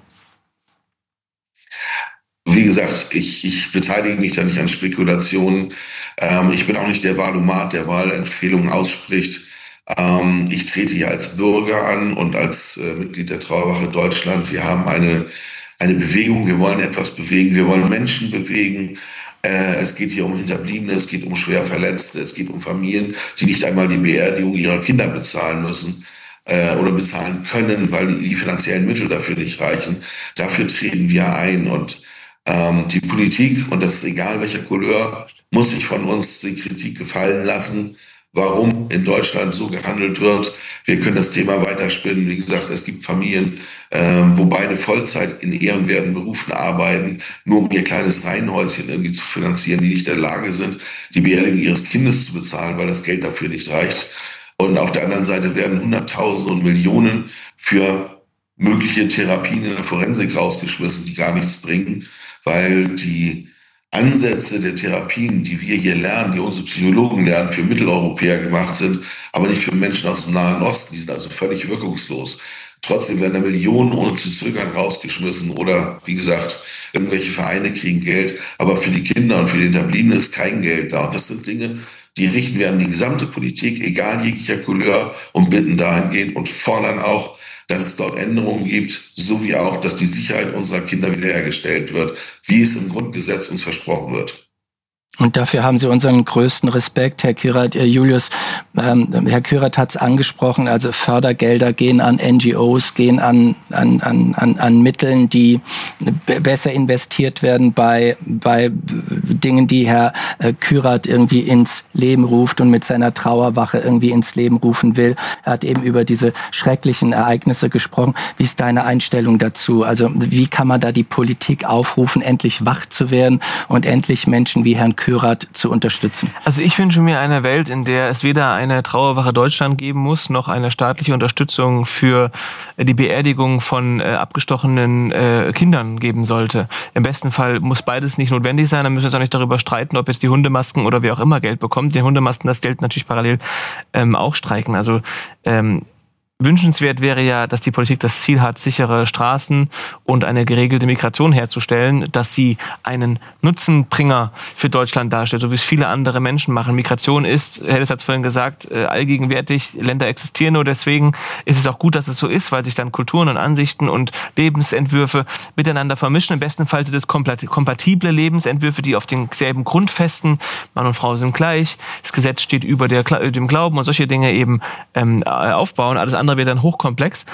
Wie gesagt, ich, ich beteilige mich da nicht an Spekulationen. Ähm, ich bin auch nicht der Wahlomat, der Wahlempfehlungen ausspricht. Ähm, ich trete hier als Bürger an und als äh, Mitglied der Trauerwache Deutschland. Wir haben eine, eine Bewegung, wir wollen etwas bewegen, wir wollen Menschen bewegen. Äh, es geht hier um Hinterbliebene, es geht um schwer Verletzte, es geht um Familien, die nicht einmal die Beerdigung ihrer Kinder bezahlen müssen äh, oder bezahlen können, weil die, die finanziellen Mittel dafür nicht reichen. Dafür treten wir ein und ähm, die Politik, und das ist egal welcher Couleur, muss sich von uns die Kritik gefallen lassen, warum in Deutschland so gehandelt wird. Wir können das Thema weiterspinnen. Wie gesagt, es gibt Familien, ähm, wo beide Vollzeit in ehrenwerten Berufen arbeiten, nur um ihr kleines Reihenhäuschen irgendwie zu finanzieren, die nicht in der Lage sind, die Beerdigung ihres Kindes zu bezahlen, weil das Geld dafür nicht reicht. Und auf der anderen Seite werden Hunderttausende und Millionen für mögliche Therapien in der Forensik rausgeschmissen, die gar nichts bringen, weil die Ansätze der Therapien, die wir hier lernen, die unsere Psychologen lernen, für Mitteleuropäer gemacht sind, aber nicht für Menschen aus dem Nahen Osten. Die sind also völlig wirkungslos. Trotzdem werden da Millionen ohne zu zögern rausgeschmissen oder, wie gesagt, irgendwelche Vereine kriegen Geld. Aber für die Kinder und für die Hinterbliebenen ist kein Geld da. Und das sind Dinge, die richten wir an die gesamte Politik, egal jeglicher Couleur, und bitten dahingehend und fordern auch, dass es dort Änderungen gibt, sowie auch, dass die Sicherheit unserer Kinder wiederhergestellt wird, wie es im Grundgesetz uns versprochen wird. Und dafür haben Sie unseren größten Respekt, Herr Kürat. Herr Julius, ähm, Herr Kürat hat es angesprochen, also Fördergelder gehen an N G Os, gehen an, an, an, an, an Mitteln, die besser investiert werden bei, bei Dingen, die Herr äh, Kürat irgendwie ins Leben ruft und mit seiner Trauerwache irgendwie ins Leben rufen will. Er hat eben über diese schrecklichen Ereignisse gesprochen. Wie ist deine Einstellung dazu? Also wie kann man da die Politik aufrufen, endlich wach zu werden und endlich Menschen wie Herrn Kürat zu unterstützen? Also ich wünsche mir eine Welt, in der es weder eine Trauerwache Deutschland geben muss, noch eine staatliche Unterstützung für die Beerdigung von äh, abgestochenen äh, Kindern geben sollte. Im besten Fall muss beides nicht notwendig sein. Dann müssen wir uns auch nicht darüber streiten, ob jetzt die Hundemasken oder wer auch immer Geld bekommt. Die Hundemasken, das Geld natürlich parallel ähm, auch streiken. Also ähm, wünschenswert wäre ja, dass die Politik das Ziel hat, sichere Straßen und eine geregelte Migration herzustellen, dass sie einen Nutzenbringer für Deutschland darstellt, so wie es viele andere Menschen machen. Migration ist, Herr Helles hat es vorhin gesagt, allgegenwärtig. Länder existieren nur deswegen. Ist es auch gut, dass es so ist, weil sich dann Kulturen und Ansichten und Lebensentwürfe miteinander vermischen. Im besten Fall sind es kompatible Lebensentwürfe, die auf denselben Grundfesten, Mann und Frau sind gleich, das Gesetz steht über der, dem Glauben und solche Dinge eben ähm, aufbauen. Alles andere wird dann hochkomplex.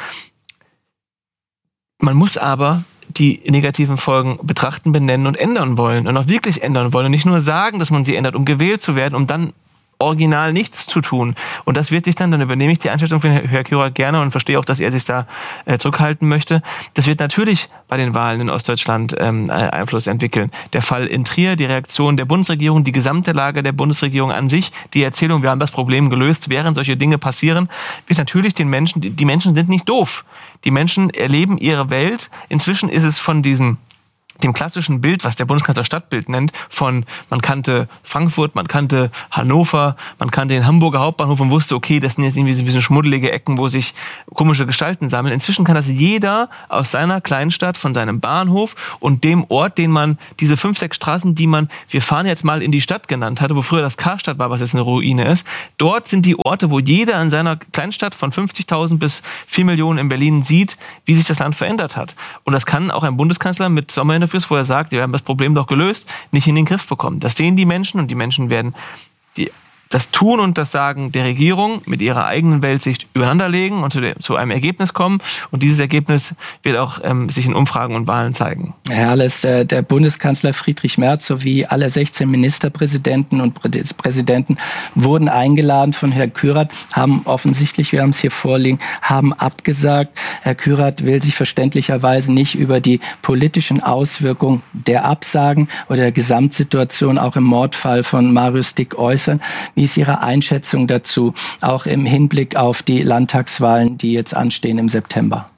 Man muss aber die negativen Folgen betrachten, benennen und ändern wollen und auch wirklich ändern wollen und nicht nur sagen, dass man sie ändert, um gewählt zu werden, um dann original nichts zu tun. Und das wird sich dann, dann übernehme ich die Einschätzung von Herrn Kürat gerne und verstehe auch, dass er sich da äh, zurückhalten möchte. Das wird natürlich bei den Wahlen in Ostdeutschland ähm, Einfluss entwickeln. Der Fall in Trier, die Reaktion der Bundesregierung, die gesamte Lage der Bundesregierung an sich, die Erzählung, wir haben das Problem gelöst, während solche Dinge passieren, wird natürlich den Menschen, die Menschen sind nicht doof. Die Menschen erleben ihre Welt. Inzwischen ist es von diesen dem klassischen Bild, was der Bundeskanzler Stadtbild nennt, von man kannte Frankfurt, man kannte Hannover, man kannte den Hamburger Hauptbahnhof und wusste, okay, das sind jetzt irgendwie so ein bisschen schmuddelige Ecken, wo sich komische Gestalten sammeln. Inzwischen kann das jeder aus seiner Kleinstadt, von seinem Bahnhof und dem Ort, den man, diese fünf, sechs Straßen, die man, wir fahren jetzt mal in die Stadt genannt hatte, wo früher das Karstadt war, was jetzt eine Ruine ist, dort sind die Orte, wo jeder in seiner Kleinstadt von fünfzigtausend bis vier Millionen in Berlin sieht, wie sich das Land verändert hat. Und das kann auch ein Bundeskanzler mit Sommerinterviews, wo er sagt, wir haben das Problem doch gelöst, nicht in den Griff bekommen. Das sehen die Menschen und die Menschen werden die, das Tun und das Sagen der Regierung mit ihrer eigenen Weltsicht übereinanderlegen und zu, der, zu einem Ergebnis kommen. Und dieses Ergebnis wird auch ähm, sich in Umfragen und Wahlen zeigen. Herr Alles, der, der Bundeskanzler Friedrich Merz sowie alle sechzehn Ministerpräsidenten und Präsidenten wurden eingeladen von Herrn Kürath, haben offensichtlich, wir haben es hier vorliegen, haben abgesagt. Herr Kürath will sich verständlicherweise nicht über die politischen Auswirkungen der Absagen oder der Gesamtsituation auch im Mordfall von Marius Dick äußern. Wie ist Ihre Einschätzung dazu, auch im Hinblick auf die Landtagswahlen, die jetzt anstehen im September?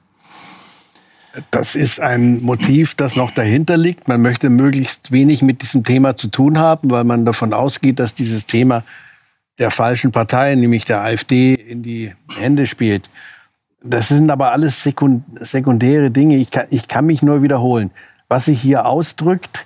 Das ist ein Motiv, das noch dahinter liegt. Man möchte möglichst wenig mit diesem Thema zu tun haben, weil man davon ausgeht, dass dieses Thema der falschen Partei, nämlich der AfD, in die Hände spielt. Das sind aber alles sekundäre Dinge. Ich kann, ich kann mich nur wiederholen. Was sich hier ausdrückt,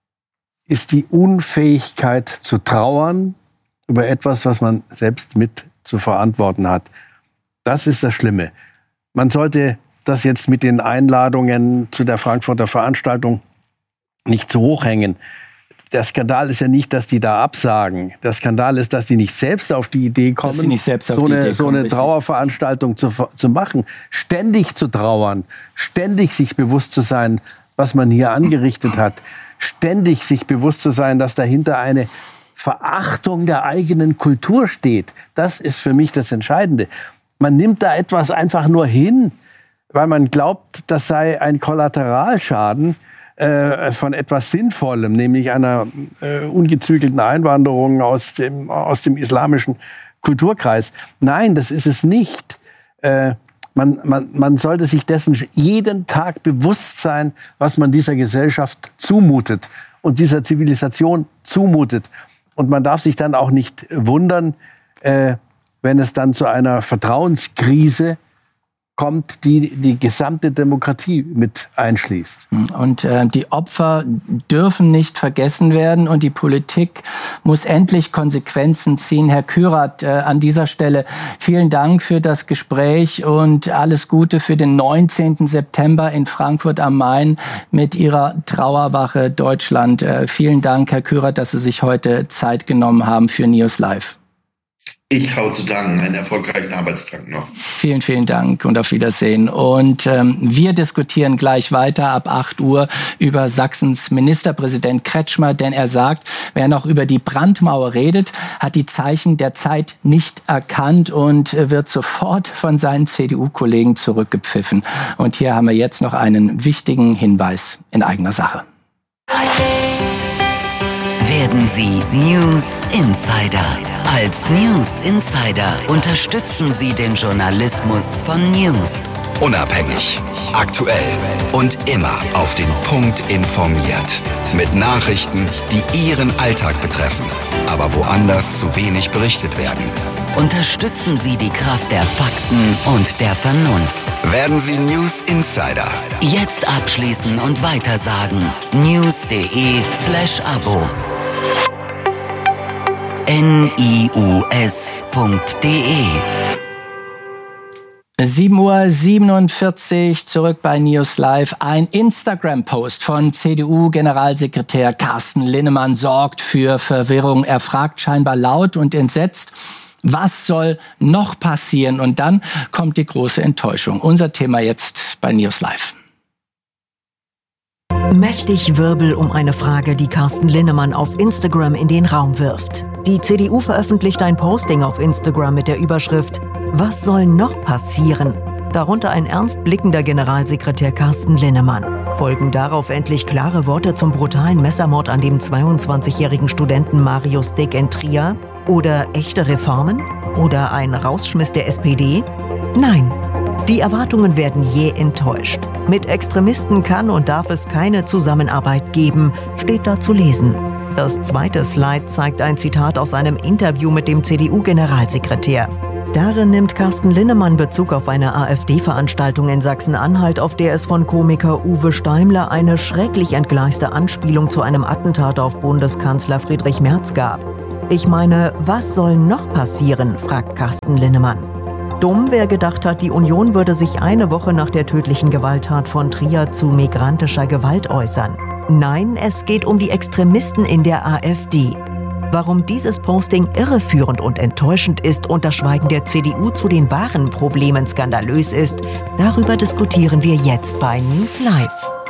ist die Unfähigkeit zu trauern über etwas, was man selbst mit zu verantworten hat. Das ist das Schlimme. Man sollte das jetzt mit den Einladungen zu der Frankfurter Veranstaltung nicht zu hoch hängen. Der Skandal ist ja nicht, dass die da absagen. Der Skandal ist, dass die nicht selbst auf die Idee kommen, dass sie nicht selbst auf so die eine, Idee so kommen, eine Trauerveranstaltung zu, zu machen. Ständig zu trauern, ständig sich bewusst zu sein, was man hier angerichtet hat. Ständig sich bewusst zu sein, dass dahinter eine Verachtung der eigenen Kultur steht. Das ist für mich das Entscheidende. Man nimmt da etwas einfach nur hin, weil man glaubt, das sei ein Kollateralschaden äh, von etwas Sinnvollem, nämlich einer äh, ungezügelten Einwanderung aus dem, aus dem islamischen Kulturkreis. Nein, das ist es nicht. Äh, man, man, man sollte sich dessen jeden Tag bewusst sein, was man dieser Gesellschaft zumutet und dieser Zivilisation zumutet. Und man darf sich dann auch nicht wundern, äh, wenn es dann zu einer Vertrauenskrise kommt, die die gesamte Demokratie mit einschließt. Und äh, die Opfer dürfen nicht vergessen werden und die Politik muss endlich Konsequenzen ziehen. Herr Kürath, äh, an dieser Stelle vielen Dank für das Gespräch und alles Gute für den neunzehnten September in Frankfurt am Main mit Ihrer Trauerwache Deutschland. Äh, vielen Dank, Herr Kürath, dass Sie sich heute Zeit genommen haben für News Live. Ich habe zu danken. Einen erfolgreichen Arbeitstag noch. Vielen, vielen Dank und auf Wiedersehen. Und ähm, wir diskutieren gleich weiter ab acht Uhr über Sachsens Ministerpräsident Kretschmer, denn er sagt, wer noch über die Brandmauer redet, hat die Zeichen der Zeit nicht erkannt und wird sofort von seinen C D U-Kollegen zurückgepfiffen. Und hier haben wir jetzt noch einen wichtigen Hinweis in eigener Sache. Werden Sie News Insider. Als News Insider unterstützen Sie den Journalismus von News. Unabhängig, aktuell und immer auf den Punkt informiert. Mit Nachrichten, die Ihren Alltag betreffen, aber woanders zu wenig berichtet werden. Unterstützen Sie die Kraft der Fakten und der Vernunft. Werden Sie News Insider. Jetzt abschließen und weitersagen. news.de slash Abo. nius punkt de sieben Uhr siebenundvierzig, zurück bei News Live. Ein Instagram-Post von C D U-Generalsekretär Carsten Linnemann sorgt für Verwirrung. Er fragt scheinbar laut und entsetzt, was soll noch passieren? Und dann kommt die große Enttäuschung. Unser Thema jetzt bei News Live. Mächtig Wirbel um eine Frage, die Carsten Linnemann auf Instagram in den Raum wirft. Die C D U veröffentlicht ein Posting auf Instagram mit der Überschrift „Was soll noch passieren?" Darunter ein ernst blickender Generalsekretär Carsten Linnemann. Folgen darauf endlich klare Worte zum brutalen Messermord an dem zweiundzwanzigjährigen Studenten Marius Dick in Trier? Oder echte Reformen? Oder ein Rausschmiss der S P D? Nein. Die Erwartungen werden jäh enttäuscht. Mit Extremisten kann und darf es keine Zusammenarbeit geben, steht da zu lesen. Das zweite Slide zeigt ein Zitat aus einem Interview mit dem C D U-Generalsekretär. Darin nimmt Carsten Linnemann Bezug auf eine AfD-Veranstaltung in Sachsen-Anhalt, auf der es von Komiker Uwe Steimler eine schrecklich entgleiste Anspielung zu einem Attentat auf Bundeskanzler Friedrich Merz gab. Ich meine, was soll noch passieren, fragt Carsten Linnemann. Dumm, wer gedacht hat, die Union würde sich eine Woche nach der tödlichen Gewalttat von Trier zu migrantischer Gewalt äußern. Nein, es geht um die Extremisten in der AfD. Warum dieses Posting irreführend und enttäuschend ist und das Schweigen der C D U zu den wahren Problemen skandalös ist, darüber diskutieren wir jetzt bei News Live.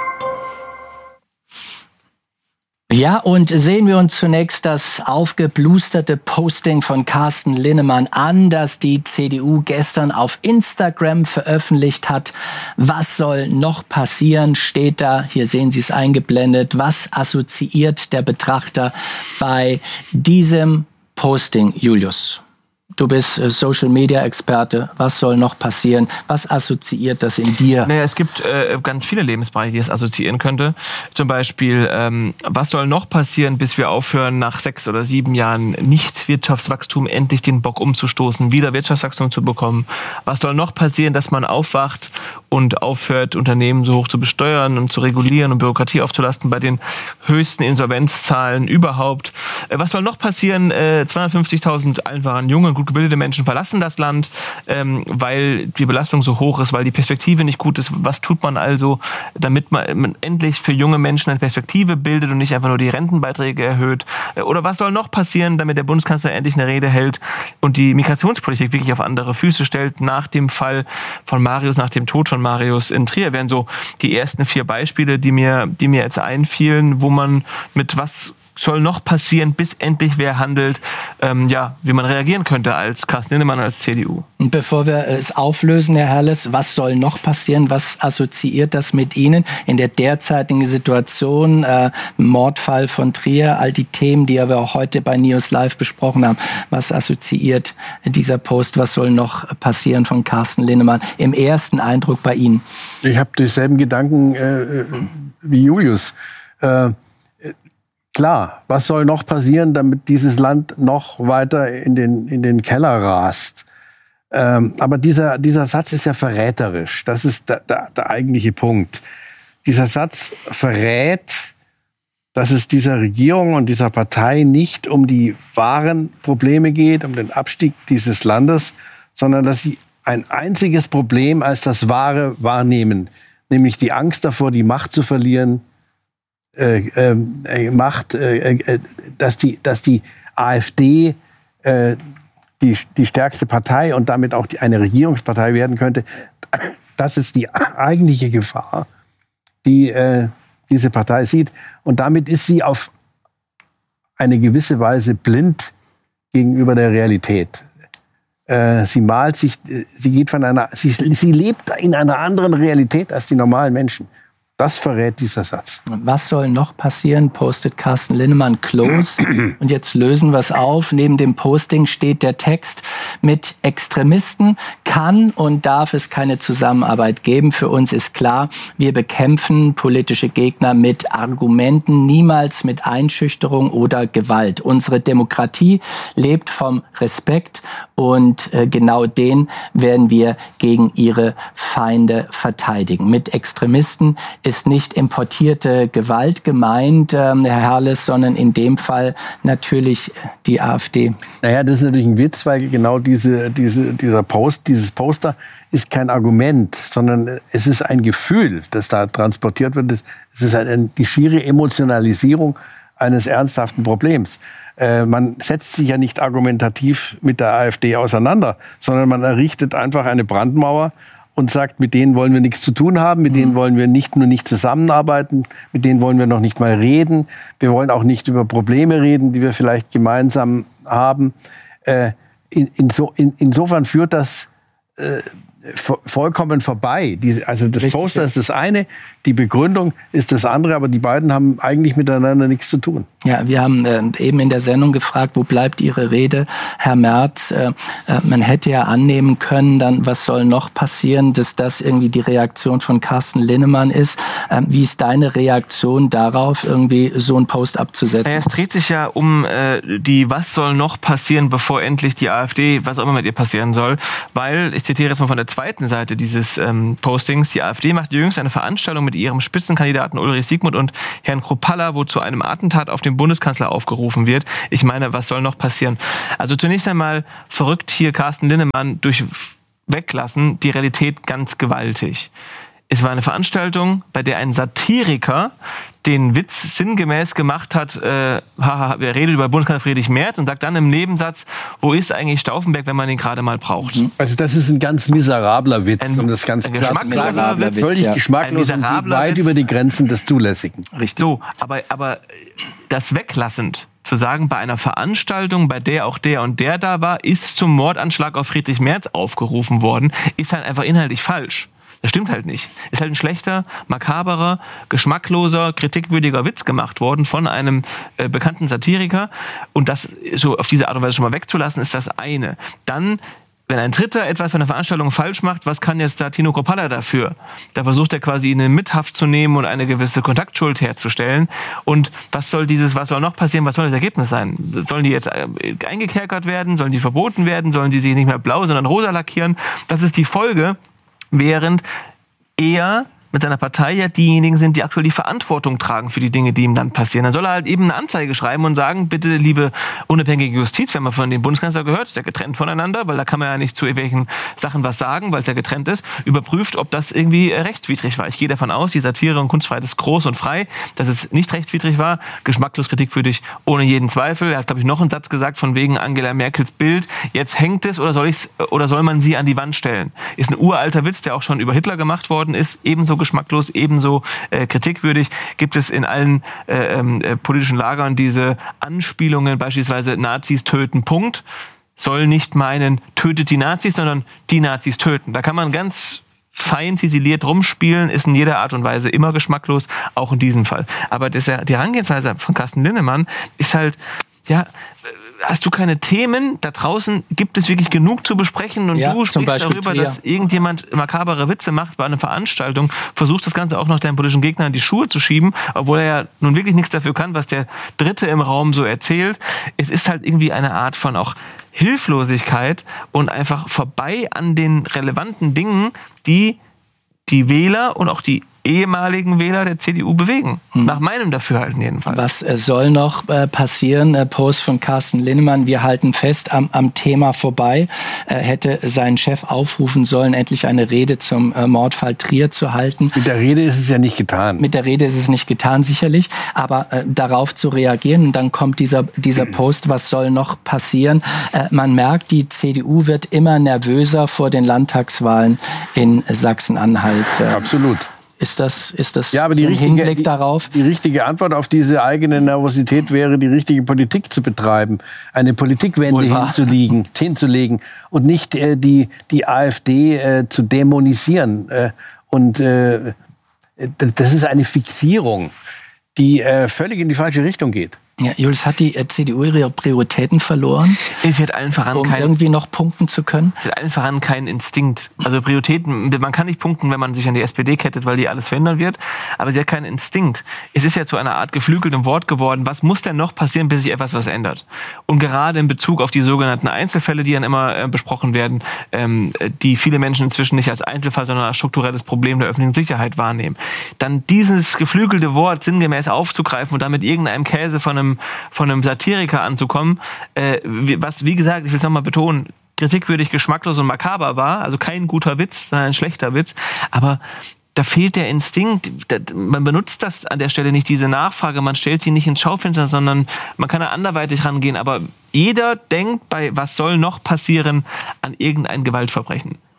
Ja, und sehen wir uns zunächst das aufgeblusterte Posting von Carsten Linnemann an, das die C D U gestern auf Instagram veröffentlicht hat. Was soll noch passieren, steht da. Hier sehen Sie es eingeblendet. Was assoziiert der Betrachter bei diesem Posting, Julius? Du bist Social-Media-Experte. Was soll noch passieren? Was assoziiert das in dir? Naja, es gibt äh, ganz viele Lebensbereiche, die es assoziieren könnte. Zum Beispiel, ähm, was soll noch passieren, bis wir aufhören, nach sechs oder sieben Jahren Nicht-Wirtschaftswachstum endlich den Bock umzustoßen, wieder Wirtschaftswachstum zu bekommen? Was soll noch passieren, dass man aufwacht und aufhört, Unternehmen so hoch zu besteuern und zu regulieren und Bürokratie aufzulasten bei den höchsten Insolvenzzahlen überhaupt? Äh, was soll noch passieren? Äh, zweihundertfünfzigtausend allen waren junge und gut gebildete Menschen verlassen das Land, ähm, weil die Belastung so hoch ist, weil die Perspektive nicht gut ist. Was tut man also, damit man, man endlich für junge Menschen eine Perspektive bildet und nicht einfach nur die Rentenbeiträge erhöht? Oder was soll noch passieren, damit der Bundeskanzler endlich eine Rede hält und die Migrationspolitik wirklich auf andere Füße stellt nach dem Fall von Marius, nach dem Tod von Marius in Trier? Wären so die ersten vier Beispiele, die mir, die mir jetzt einfielen, wo man mit was soll noch passieren, bis endlich wer handelt, ähm, ja, wie man reagieren könnte als Carsten Linnemann, als C D U. Und bevor wir es auflösen, Herr Herles, was soll noch passieren? Was assoziiert das mit Ihnen in der derzeitigen Situation? Äh, Mordfall von Trier, all die Themen, die wir auch heute bei News Live besprochen haben. Was assoziiert dieser Post? Was soll noch passieren von Carsten Linnemann? Im ersten Eindruck bei Ihnen. Ich habe dieselben Gedanken äh, wie Julius. Äh, Klar, was soll noch passieren, damit dieses Land noch weiter in den, in den Keller rast? Ähm, aber dieser, dieser Satz ist ja verräterisch. Das ist der, der, der eigentliche Punkt. Dieser Satz verrät, dass es dieser Regierung und dieser Partei nicht um die wahren Probleme geht, um den Abstieg dieses Landes, sondern dass sie ein einziges Problem als das Wahre wahrnehmen, nämlich die Angst davor, die Macht zu verlieren, Äh, äh, macht, äh, äh, dass die, dass die AfD äh, die, die stärkste Partei und damit auch die, eine Regierungspartei werden könnte. Das ist die eigentliche Gefahr, die äh, diese Partei sieht. Und damit ist sie auf eine gewisse Weise blind gegenüber der Realität. Äh, sie malt sich, sie geht von einer, sie, sie lebt in einer anderen Realität als die normalen Menschen. Das verrät dieser Satz. Was soll noch passieren, postet Carsten Linnemann close. Und jetzt lösen wir es auf. Neben dem Posting steht der Text: Mit Extremisten kann und darf es keine Zusammenarbeit geben. Für uns ist klar, wir bekämpfen politische Gegner mit Argumenten, niemals mit Einschüchterung oder Gewalt. Unsere Demokratie lebt vom Respekt und äh, genau den werden wir gegen ihre Feinde verteidigen. Mit Extremisten ist nicht importierte Gewalt gemeint, ähm, Herr Herles, sondern in dem Fall natürlich die AfD. Naja, das ist natürlich ein Witz, weil genau diese, diese, dieser Post, dieses Poster ist kein Argument, sondern es ist ein Gefühl, das da transportiert wird. Es ist eine, die schiere Emotionalisierung eines ernsthaften Problems. Äh, man setzt sich ja nicht argumentativ mit der AfD auseinander, sondern man errichtet einfach eine Brandmauer und sagt, mit denen wollen wir nichts zu tun haben, mit denen wollen wir nicht nur nicht zusammenarbeiten, mit denen wollen wir noch nicht mal reden. Wir wollen auch nicht über Probleme reden, die wir vielleicht gemeinsam haben. Äh, in, in so, in, insofern führt das äh, vollkommen vorbei. Die, also das Poster ist das eine, die Begründung ist das andere, aber die beiden haben eigentlich miteinander nichts zu tun. Ja, wir haben äh, eben in der Sendung gefragt, wo bleibt Ihre Rede, Herr Merz? Äh, äh, man hätte ja annehmen können, dann was soll noch passieren, dass das irgendwie die Reaktion von Carsten Linnemann ist. Äh, wie ist deine Reaktion darauf, irgendwie so einen Post abzusetzen? Ja, es dreht sich ja um äh, die, was soll noch passieren, bevor endlich die AfD, was auch immer mit ihr passieren soll. Weil, ich zitiere jetzt mal von der zweiten Seite dieses ähm, Postings, die AfD macht jüngst eine Veranstaltung mit ihrem Spitzenkandidaten Ulrich Siegmund und Herrn Kruppalla, wo zu einem Attentat auf den Bundeskanzler aufgerufen wird. Ich meine, was soll noch passieren? Also zunächst einmal verrückt hier Carsten Linnemann durch Weglassen die Realität ganz gewaltig. Es war eine Veranstaltung, bei der ein Satiriker den Witz sinngemäß gemacht hat, äh, haha, wer redet über Bundeskanzler Friedrich Merz und sagt dann im Nebensatz, wo ist eigentlich Stauffenberg, wenn man ihn gerade mal braucht. Also das ist ein ganz miserabler Witz, Ein- um das ganz ein klar zu geschmackloser sagen. Witz, Völlig ja. geschmacklos Ein und miserabler weit Witz. über die Grenzen des Zulässigen. Richtig. So, aber, aber das weglassend zu sagen, bei einer Veranstaltung, bei der auch der und der da war, ist zum Mordanschlag auf Friedrich Merz aufgerufen worden, ist halt einfach inhaltlich falsch. Das stimmt halt nicht. Ist halt ein schlechter, makaberer, geschmackloser, kritikwürdiger Witz gemacht worden von einem äh, bekannten Satiriker. Und das so auf diese Art und Weise schon mal wegzulassen, ist das eine. Dann, wenn ein Dritter etwas bei einer Veranstaltung falsch macht, was kann jetzt da Tino Kruppalla dafür? Da versucht er quasi ihn in Mithaft zu nehmen und eine gewisse Kontaktschuld herzustellen. Und was soll dieses, was soll noch passieren, was soll das Ergebnis sein? Sollen die jetzt eingekerkert werden? Sollen die verboten werden? Sollen die sich nicht mehr blau, sondern rosa lackieren? Das ist die Folge, während er mit seiner Partei ja diejenigen sind, die aktuell die Verantwortung tragen für die Dinge, die ihm dann passieren. Dann soll er halt eben eine Anzeige schreiben und sagen, bitte, liebe unabhängige Justiz, wir haben ja von dem Bundeskanzler gehört, ist ja getrennt voneinander, weil da kann man ja nicht zu irgendwelchen Sachen was sagen, weil es ja getrennt ist, überprüft, ob das irgendwie rechtswidrig war. Ich gehe davon aus, die Satire und Kunstfreiheit ist groß und frei, dass es nicht rechtswidrig war, geschmacklos, kritikwürdig, ohne jeden Zweifel. Er hat, glaube ich, noch einen Satz gesagt von wegen Angela Merkels Bild, jetzt hängt es oder soll ich's, oder soll man sie an die Wand stellen? Ist ein uralter Witz, der auch schon über Hitler gemacht worden ist, ebenso geschmacklos, ebenso äh, kritikwürdig. Gibt es in allen äh, äh, politischen Lagern diese Anspielungen, beispielsweise Nazis töten, Punkt, soll nicht meinen, tötet die Nazis, sondern die Nazis töten. Da kann man ganz fein ziseliert rumspielen, ist in jeder Art und Weise immer geschmacklos, auch in diesem Fall. Aber das, die Herangehensweise von Carsten Linnemann ist halt, ja, hast du keine Themen? Da draußen gibt es wirklich genug zu besprechen und ja, du sprichst darüber, Trier. dass irgendjemand makabere Witze macht bei einer Veranstaltung, versuchst das Ganze auch noch deinen politischen Gegnern in die Schuhe zu schieben, obwohl er ja nun wirklich nichts dafür kann, was der Dritte im Raum so erzählt. Es ist halt irgendwie eine Art von auch Hilflosigkeit und einfach vorbei an den relevanten Dingen, die die Wähler und auch die ehemaligen Wähler der C D U bewegen. Hm. Nach meinem Dafürhalten jedenfalls. Was äh, soll noch äh, passieren? Äh, Post von Carsten Linnemann. Wir halten fest am, am Thema vorbei. Äh, hätte sein Chef aufrufen sollen, endlich eine Rede zum äh, Mordfall Trier zu halten. Mit der Rede ist es ja nicht getan. Mit der Rede ist es nicht getan, sicherlich. Aber äh, darauf zu reagieren, und dann kommt dieser, dieser Post, was soll noch passieren? Äh, man merkt, die C D U wird immer nervöser vor den Landtagswahlen in Sachsen-Anhalt. Äh, Absolut. Ist das, ist das ja, aber so die ein richtige, Hinblick die, darauf? Die richtige Antwort auf diese eigene Nervosität wäre, die richtige Politik zu betreiben, eine Politikwende hinzulegen, hinzulegen und nicht äh, die, die AfD äh, zu dämonisieren. Äh, und äh, das ist eine Fixierung, die äh, völlig in die falsche Richtung geht. Ja, Julius, hat die C D U ihre Prioritäten verloren, Es hat allen voran um kein, irgendwie noch punkten zu können? es hat allen voran keinen Instinkt. Also Prioritäten, man kann nicht punkten, wenn man sich an die S P D kettet, weil die alles verhindern wird, aber sie hat keinen Instinkt. Es ist ja zu einer Art geflügeltem Wort geworden. Was muss denn noch passieren, bis sich etwas was ändert? Und gerade in Bezug auf die sogenannten Einzelfälle, die dann immer äh, besprochen werden, ähm, die viele Menschen inzwischen nicht als Einzelfall, sondern als strukturelles Problem der öffentlichen Sicherheit wahrnehmen. Dann dieses geflügelte Wort sinngemäß aufzugreifen und damit irgendeinem Käse von einem von einem Satiriker anzukommen, äh, was, wie gesagt, ich will es nochmal betonen, kritikwürdig, geschmacklos und makaber war, also kein guter Witz, sondern ein schlechter Witz, aber da fehlt der Instinkt, man benutzt das an der Stelle nicht, diese Nachfrage, man stellt sie nicht ins Schaufenster, sondern man kann da anderweitig rangehen, aber jeder denkt bei was soll noch passieren an irgendein Gewaltverbrechen. Hm.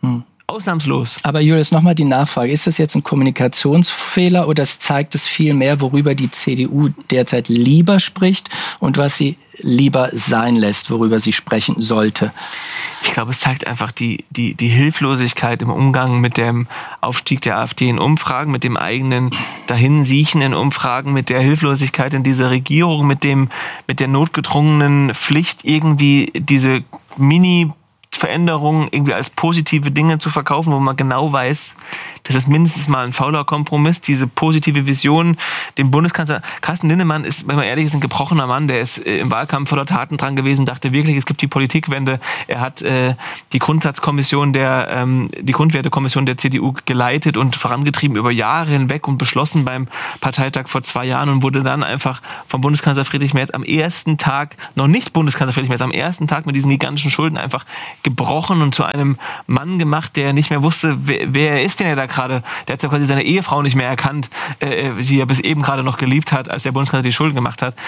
Ausnahmslos. Aber Julius, nochmal die Nachfrage. Ist das jetzt ein Kommunikationsfehler oder zeigt es viel mehr, worüber die C D U derzeit lieber spricht und was sie lieber sein lässt, worüber sie sprechen sollte? Ich glaube, es zeigt einfach die, die, die Hilflosigkeit im Umgang mit dem Aufstieg der AfD in Umfragen, mit dem eigenen Dahinsiechen in Umfragen, mit der Hilflosigkeit in dieser Regierung, mit dem, mit der notgedrungenen Pflicht, irgendwie diese Mini- Veränderungen irgendwie als positive Dinge zu verkaufen, wo man genau weiß, das ist mindestens mal ein fauler Kompromiss. Diese positive Vision, dem Bundeskanzler Carsten Linnemann ist, wenn man ehrlich ist, ein gebrochener Mann, der ist im Wahlkampf voller Taten dran gewesen, dachte wirklich, es gibt die Politikwende. Er hat äh, die Grundsatzkommission der, ähm, die Grundwertekommission der C D U geleitet und vorangetrieben über Jahre hinweg und beschlossen beim Parteitag vor zwei Jahren und wurde dann einfach vom Bundeskanzler Friedrich Merz am ersten Tag, noch nicht Bundeskanzler Friedrich Merz, am ersten Tag mit diesen gigantischen Schulden einfach gebrochen und zu einem Mann gemacht, der nicht mehr wusste, wer, wer er ist, den er da gerade, der hat ja quasi seine Ehefrau nicht mehr erkannt, äh, die er bis eben gerade noch geliebt hat, als der Bundeskanzler die Schulden gemacht hat.